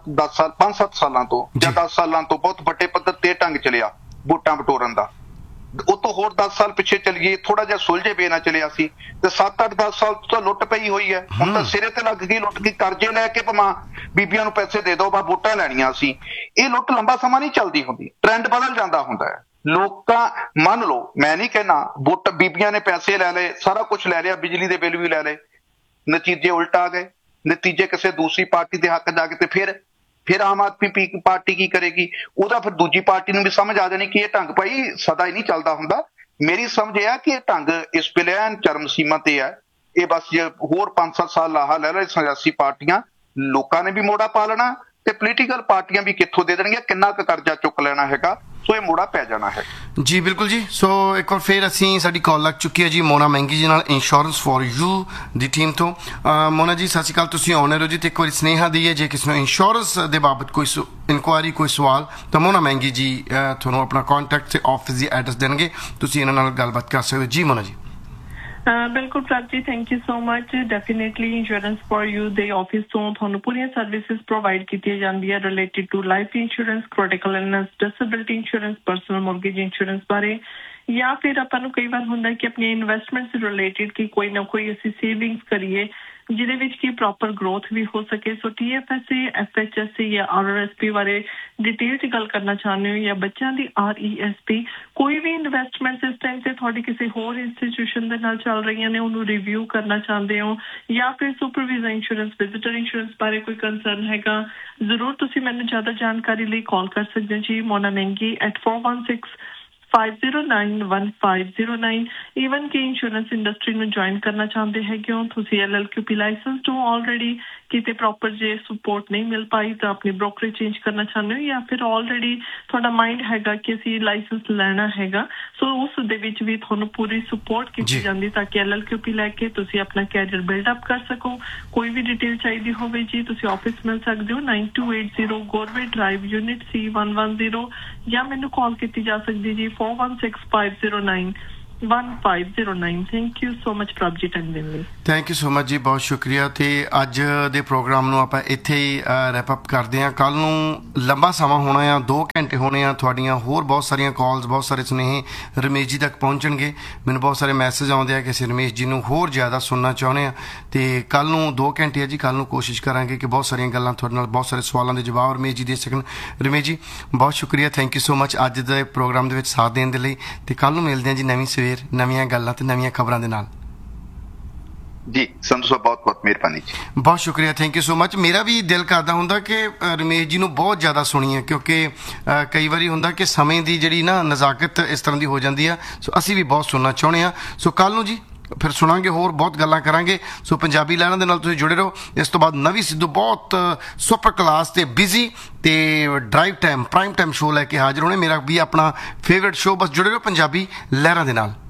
[SPEAKER 3] 5-7 ਸਾਲਾਂ ਤੋਂ ਜਾਂ 10 ਸਾਲਾਂ ਤੋਂ ਬਹੁਤ ਵੱਡੇ ਪੱਧਰ ਤੇ ਢੰਗ ਚੱਲਿਆ ਵੋਟਾਂ ਬਟੋਰਨ ਦਾ। ਉਹ ਤੋਂ ਹੋਰ 10 ਸਾਲ ਪਿੱਛੇ ਚੱਲੀਏ, ਥੋੜਾ ਜਿਹਾ ਸੁਲਝੇ ਪਏ ਨਾ ਚੱਲਿਆ ਸੀ ਤੇ 7-8-10 ਸਾਲ ਤਾਂ ਲੁੱਟ ਪਈ ਹੋਈ ਹੈ। ਹੁਣ ਤਾਂ ਸਿਰੇ ਤੇ ਲੱਗ ਗਈ ਲੁੱਟ ਕੇ, ਕਰਜ਼ੇ ਲੈ ਕੇ ਭਾਵੇਂ ਬੀਬੀਆਂ ਨੂੰ ਪੈਸੇ ਦੇ ਦਿਓ ਬਾ ਵੋਟਾਂ ਲੈਣੀਆਂ ਸੀ। ਇਹ ਲੁੱਟ ਲੰਬਾ ਸਮਾਂ ਨਹੀਂ ਚੱਲਦੀ ਹੁੰਦੀ, ਟ੍ਰੈਂਡ ਬਦਲ ਜਾਂਦਾ ਹੁੰਦਾ ਹੈ। ਲੋਕਾਂ ਮੰਨ ਲਓ, ਮੈਂ ਨਹੀਂ ਕਹਿਣਾ ਵੋਟ ਬੀਬੀਆਂ ਨੇ ਪੈਸੇ ਲੈ ਲਏ, ਸਾਰਾ ਕੁਝ ਲੈ ਲਿਆ, ਬਿਜਲੀ ਦੇ ਬਿੱਲ ਵੀ ਲੈ ਲਏ, ਨਤੀਜੇ ਉਲਟਾ ਆ ਗਏ। ਨਤੀਜੇ ਕਿਸੇ ਦੂਸਰੀ ਪਾਰਟੀ ਦੇ ਹੱਕ ਜਾ ਕੇ ਤੇ ਫਿਰ ਆਮ ਆਦਮੀ ਪਾਰਟੀ ਕੀ ਕਰੇਗੀ? ਉਹਦਾ ਫਿਰ ਦੂਜੀ ਪਾਰਟੀ ਨੂੰ ਵੀ ਸਮਝ ਆ ਜਾਣੀ ਕਿ ਇਹ ਢੰਗ ਭਾਈ ਸਦਾ ਹੀ ਨਹੀਂ ਚੱਲਦਾ ਹੁੰਦਾ। ਮੇਰੀ ਸਮਝ ਇਹ ਆ ਕਿ ਇਹ ਢੰਗ ਇਸ ਵੇਲੇ ਐਨ ਚਰਮ ਸੀਮਾ ਤੇ ਹੈ। ਇਹ ਬਸ ਜੇ ਹੋਰ 5-7 ਸਾਲ ਲਾਹਾ ਲੈ ਲੈ ਸਿਆਸੀ ਪਾਰਟੀਆਂ, ਲੋਕਾਂ ਨੇ ਵੀ ਮੋੜਾ ਪਾ ਲੈਣਾ ਤੇ ਪੋਲੀਟੀਕਲ ਪਾਰਟੀਆਂ ਵੀ ਕਿੱਥੋਂ ਦੇ ਦੇਣਗੀਆਂ, ਕਿੰਨਾ ਕੁ ਕਰਜ਼ਾ ਚੁੱਕ ਲੈਣਾ ਹੈਗਾ। ਸੋ ਇਹ ਮੋੜਾ ਪੈ ਜਾਣਾ ਹੈ
[SPEAKER 2] ਜੀ। ਬਿਲਕੁਲ ਜੀ। ਸੋ ਇੱਕ ਵਾਰ ਫਿਰ ਅਸੀਂ ਸਾਡੀ ਕਾਲ ਲੱਗ ਚੁੱਕੀ ਹੈ ਜੀ ਮੋਨਾ ਮਹਿੰਗੀ ਜੀ ਨਾਲ, insurance for you the team ਤੋਂ। ਮੋਨਾ ਜੀ ਸਤਿ ਸ਼੍ਰੀ ਅਕਾਲ, ਤੁਸੀਂ ਆਨਰ ਹੋ ਜੀ। ਤੇ ਇੱਕ ਵਾਰੀ ਸੁਨੇਹਾ ਦਈਏ ਜੇ ਕਿਸੇ ਨੂੰ ਇੰਸ਼ੋਰੈਂਸ ਦੇ ਬਾਬਤ ਕੋਈ ਇਨਕੁਆਇਰੀ, ਕੋਈ ਸਵਾਲ, ਤਾਂ ਮੋਨਾ ਮਹਿੰਗੀ ਜੀ ਤੁਹਾਨੂੰ ਆਪਣਾ ਕੰਟੈਕਟ ਤੇ ਆਫਿਸ ਦੀ ਐਡਰੈਸ ਦੇਣਗੇ, ਤੁਸੀਂ ਇਹਨਾਂ ਨਾਲ ਗੱਲਬਾਤ ਕਰ ਸਕਦੇ ਹੋ ਜੀ। ਮੋਨਾ ਜੀ
[SPEAKER 4] ਬਿਲਕੁਲ ਪ੍ਰਭ ਜੀ, thank you so much. Definitely insurance for you ਦੇ ਆਫਿਸ ਤੋਂ ਤੁਹਾਨੂੰ ਪੂਰੀਆਂ ਸਰਵਿਸਿਜ਼ ਪ੍ਰੋਵਾਈਡ ਕੀਤੀਆਂ ਜਾਂਦੀਆਂ related to life insurance, critical illness, disability insurance, personal mortgage insurance ਬਾਰੇ, ਜਾਂ ਫਿਰ ਆਪਾਂ ਨੂੰ ਕਈ ਵਾਰ ਹੁੰਦਾ ਕਿ ਆਪਣੀਆਂ ਇਨਵੈਸਟਮੈਂਟਸ ਰਿਲੇਟਿਡ ਕਿ ਕੋਈ ਨਾ ਕੋਈ ਅਸੀਂ ਸੇਵਿੰਗਸ ਕਰੀਏ ਜਿਹਦੇ ਵਿੱਚ ਕੀ ਪ੍ਰੋਪਰ ਗਰੋਥ ਵੀ ਹੋ ਸਕੇ। ਸੋ TFSA, FHSA ਜਾਂ RRSP ਬਾਰੇ ਡਿਟੇਲ 'ਚ ਗੱਲ ਕਰਨਾ ਚਾਹੁੰਦੇ ਹੋ, ਜਾਂ ਬੱਚਿਆਂ ਦੀ RESP, ਕੋਈ ਵੀ ਇਨਵੈਸਟਮੈਂਟ ਇਸ ਟਾਈਮ ਤੇ ਤੁਹਾਡੀ ਕਿਸੇ ਹੋਰ ਇੰਸਟੀਟਿਊਸ਼ਨ ਦੇ ਨਾਲ ਚੱਲ ਰਹੀਆਂ ਨੇ, ਉਹਨੂੰ ਰਿਵਿਊ ਕਰਨਾ ਚਾਹੁੰਦੇ ਹੋ, ਜਾਂ ਫਿਰ ਸੁਪਰਵਾਈਜ਼ਰ ਇੰਸ਼ੋਰੈਂਸ, ਵਿਜ਼ਿਟਰ ਇੰਸ਼ੋਰੈਂਸ ਬਾਰੇ ਕੋਈ ਕੰਸਰਨ ਹੈਗਾ, ਜ਼ਰੂਰ ਤੁਸੀਂ ਮੈਨੂੰ ਜ਼ਿਆਦਾ ਜਾਣਕਾਰੀ ਲਈ ਕਾਲ ਕਰ ਸਕਦੇ ਹੋ ਜੀ ਮੋਨਾ ਮਹਿੰਗੀ at 416-509-1509। ਈਵਨ ਕਿ ਇੰਸ਼ੋਰੈਂਸ ਇੰਡਸਟਰੀ ਨੂੰ ਜੁਆਇਨ ਕਰਨਾ ਚਾਹੁੰਦੇ ਹੈਗੇ ਹੋ ਤੁਸੀਂ, LLQP ਲਾਇਸੈਂਸਡ ਹੋ ਆਲਰੇਡੀ, ਕਿਤੇ ਪ੍ਰੋਪਰ ਜੇ ਸਪੋਰਟ ਨਹੀਂ ਮਿਲ ਪਾਈ ਤਾਂ ਆਪਣੀ ਬ੍ਰੋਕਰੇਜ ਚੇਂਜ ਕਰਨਾ ਚਾਹੁੰਦੇ ਹੋ ਜਾਂ ਫਿਰ ਆਲਰੇਡੀ ਤੁਹਾਡਾ ਮਾਈਂਡ ਹੈਗਾ ਕਿ ਅਸੀਂ ਲਾਇਸੈਂਸ ਲੈਣਾ ਹੈਗਾ, ਸੋ ਉਸ ਦੇ ਵਿੱਚ ਵੀ ਤੁਹਾਨੂੰ ਪੂਰੀ ਸਪੋਰਟ ਕੀਤੀ ਜਾਂਦੀ ਤਾਂ ਕਿ LLQP ਲੈ ਕੇ ਤੁਸੀਂ ਆਪਣਾ ਕੈਰੀਅਰ ਬਿਲਡ ਅਪ ਕਰ ਸਕੋ। ਕੋਈ ਵੀ ਡਿਟੇਲ ਚਾਹੀਦੀ ਹੋਵੇ ਜੀ ਤੁਸੀਂ ਆਫਿਸ ਮਿਲ ਸਕਦੇ ਹੋ 9280 ਗੋਰਵੇ ਡਰਾਈਵ ਯੂਨਿਟ C110 ਜਾਂ ਮੈਨੂੰ ਕਾਲ ਕੀਤੀ ਜਾ ਸਕਦੀ ਜੀ 4165091509। Thank you so much ਪ੍ਰਭਜੀ time ਦੇਣ ਲਈ।
[SPEAKER 2] ਥੈਂਕ ਯੂ ਸੋ ਮਚ ਜੀ, ਬਹੁਤ ਸ਼ੁਕਰੀਆ। ਤੇ ਅੱਜ ਦੇ ਪ੍ਰੋਗਰਾਮ ਨੂੰ ਆਪਾਂ ਇੱਥੇ ਹੀ ਰੈਪ ਅਪ ਕਰਦੇ ਹਾਂ। ਕੱਲ ਨੂੰ ਲੰਬਾ ਸਮਾਂ ਹੋਣਾ ਆ, 2 ਘੰਟੇ ਹੋਣੇ ਆ। ਤੁਹਾਡੀਆਂ ਹੋਰ ਬਹੁਤ ਸਾਰੀਆਂ ਕਾਲਸ, ਬਹੁਤ ਸਾਰੇ ਸੁਨੇਹੇ ਰਮੇਸ਼ ਜੀ ਤੱਕ ਪਹੁੰਚਣਗੇ। ਮੈਨੂੰ ਬਹੁਤ ਸਾਰੇ ਮੈਸੇਜ ਆਉਂਦੇ ਆ ਕਿ ਅਸੀਂ ਰਮੇਸ਼ ਜੀ ਨੂੰ ਹੋਰ ਜ਼ਿਆਦਾ ਸੁਣਨਾ ਚਾਹੁੰਦੇ ਆ। ਤੇ ਕੱਲ ਨੂੰ 2 ਘੰਟੇ ਆ ਜੀ, ਕੱਲ ਨੂੰ ਕੋਸ਼ਿਸ਼ ਕਰਾਂਗੇ ਕਿ ਬਹੁਤ ਸਾਰੀਆਂ ਗੱਲਾਂ ਤੁਹਾਡੇ ਨਾਲ, ਬਹੁਤ ਸਾਰੇ ਸਵਾਲਾਂ ਦੇ ਜਵਾਬ ਰਮੇਸ਼ ਜੀ ਦੇ ਸਕਣ। ਰਮੇਸ਼ ਜੀ ਬਹੁਤ ਸ਼ੁਕਰੀਆ, ਥੈਂਕ ਯੂ ਸੋ ਮਚ ਅੱਜ ਦੇ ਪ੍ਰੋਗਰਾਮ ਦੇ ਵਿੱਚ ਸਾਥ ਦੇਣ ਦੇ ਲਈ। ਤੇ ਕੱਲ ਨੂੰ ਮਿਲਦੇ ਹਾਂ ਜੀ ਨਵੀਂ ਸਵੇਰ, ਨਵੀਆਂ ਗੱਲਾਂ ਤੇ ਨਵੀਆਂ ਖਬਰਾਂ ਦੇ ਨਾਲ
[SPEAKER 3] ਜੀ। ਸੰਧੂ ਸਾਹਿਬ ਬਹੁਤ ਬਹੁਤ ਮਿਹਰਬਾਨੀ ਜੀ, ਬਹੁਤ
[SPEAKER 2] ਸ਼ੁਕਰੀਆ, ਥੈਂਕ ਯੂ ਸੋ ਮਚ। ਮੇਰਾ ਵੀ ਦਿਲ ਕਰਦਾ ਹੁੰਦਾ ਕਿ ਰਮੇਸ਼ ਜੀ ਨੂੰ ਬਹੁਤ ਜ਼ਿਆਦਾ ਸੁਣੀਏ, ਕਿਉਂਕਿ ਕਈ ਵਾਰੀ ਹੁੰਦਾ ਕਿ ਸਮੇਂ ਦੀ ਜਿਹੜੀ ਨਾ ਨਜ਼ਾਕਤ ਇਸ ਤਰ੍ਹਾਂ ਦੀ ਹੋ ਜਾਂਦੀ ਆ। ਸੋ ਅਸੀਂ ਵੀ ਬਹੁਤ ਸੁਣਨਾ ਚਾਹੁੰਦੇ ਹਾਂ। ਸੋ ਕੱਲ ਨੂੰ ਜੀ ਫਿਰ ਸੁਣਾਂਗੇ, ਹੋਰ ਬਹੁਤ ਗੱਲਾਂ ਕਰਾਂਗੇ। ਸੋ ਪੰਜਾਬੀ ਲਾਈਨਾਂ ਦੇ ਨਾਲ ਤੁਸੀਂ ਜੁੜੇ ਰਹੋ। ਇਸ ਤੋਂ ਬਾਅਦ ਨਵੀਂ ਸਿੱਧੂ ਬਹੁਤ ਸੁਪਰ ਕਲਾਸ ਤੇ ਬਿਜ਼ੀ ਤੇ drive time prime time show ਲੈ ਕੇ ਹਾਜ਼ਰ ਹੋਣੇ। ਮੇਰਾ ਵੀ ਆਪਣਾ ਫੇਵਰਟ ਸ਼ੋਅ, ਬਸ ਜੁੜੇ ਰਹੋ ਪੰਜਾਬੀ ਲਹਿਰਾਂ ਦੇ ਨਾਲ।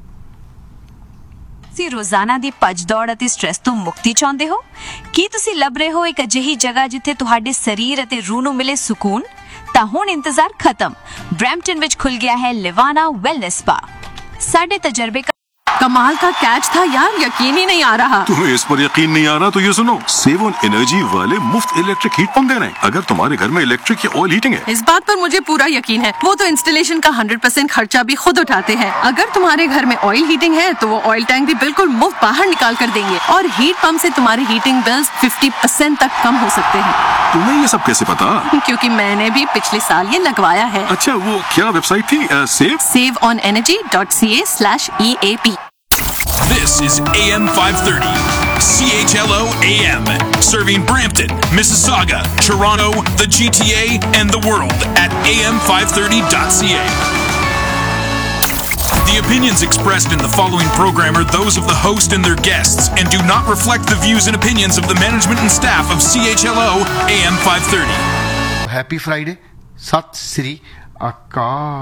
[SPEAKER 12] ਤੁਸੀਂ ਰੋਜ਼ਾਨਾ ਦੀ ਭੱਜ ਦੌੜ ਅਤੇ ਸਟ੍ਰੈਸ ਤੋਂ ਮੁਕਤੀ ਚਾਹੁੰਦੇ ਹੋ? ਕੀ ਤੁਸੀਂ ਲੱਭ ਰਹੇ ਹੋ ਇੱਕ ਅਜਿਹੀ ਜਗ੍ਹਾ ਜਿੱਥੇ ਤੁਹਾਡੇ ਸਰੀਰ ਅਤੇ ਰੂਹ ਨੂੰ ਮਿਲੇ ਸਕੂਨ? ਤਾਂ ਹੁਣ ਇੰਤਜ਼ਾਰ ਖਤਮ। ਬਰੈਂਪਟਨ ਵਿੱਚ ਖੁੱਲ ਗਿਆ ਹੈ ਲਿਵਾਨਾ ਵੈਲਨੈਸ स्पा। ਸਾਡੇ ਤਜਰਬੇ
[SPEAKER 13] कमाल का कैच था यार, यकीन ही नहीं आ रहा।
[SPEAKER 14] तुम्हें इस पर यकीन नहीं आ रहा तो ये सुनो, सेवन एनर्जी वाले मुफ्त इलेक्ट्रिक हीट पंप दे रहे हैं। अगर तुम्हारे घर में इलेक्ट्रिक या ऑयल हीटिंग है,
[SPEAKER 13] इस बात पर मुझे पूरा यकीन है। वो तो इंस्टॉलेशन का 100% खर्चा भी खुद उठाते हैं। अगर तुम्हारे घर में ऑयल हीटिंग है तो वो ऑयल टैंक भी बिल्कुल मुफ्त बाहर निकाल कर देंगे और हीट पंप से तुम्हारे हीटिंग बिल्स 50% तक कम हो सकते हैं।
[SPEAKER 14] तुम्हें ये सब कैसे पता?
[SPEAKER 13] क्योंकि मैंने भी पिछले साल ये लगवाया है।
[SPEAKER 14] अच्छा, वो क्या वेबसाइट थी?
[SPEAKER 13] saveonenergy.ca/EAP।
[SPEAKER 15] This is AM 530, CHLO AM, serving Brampton, Mississauga, Toronto, the GTA, and the world at am530.ca. The opinions expressed in the following program are those of the host and their guests and do not reflect the views and opinions of the management and staff of CHLO AM 530.
[SPEAKER 2] Happy Friday. Sat Sri Akal.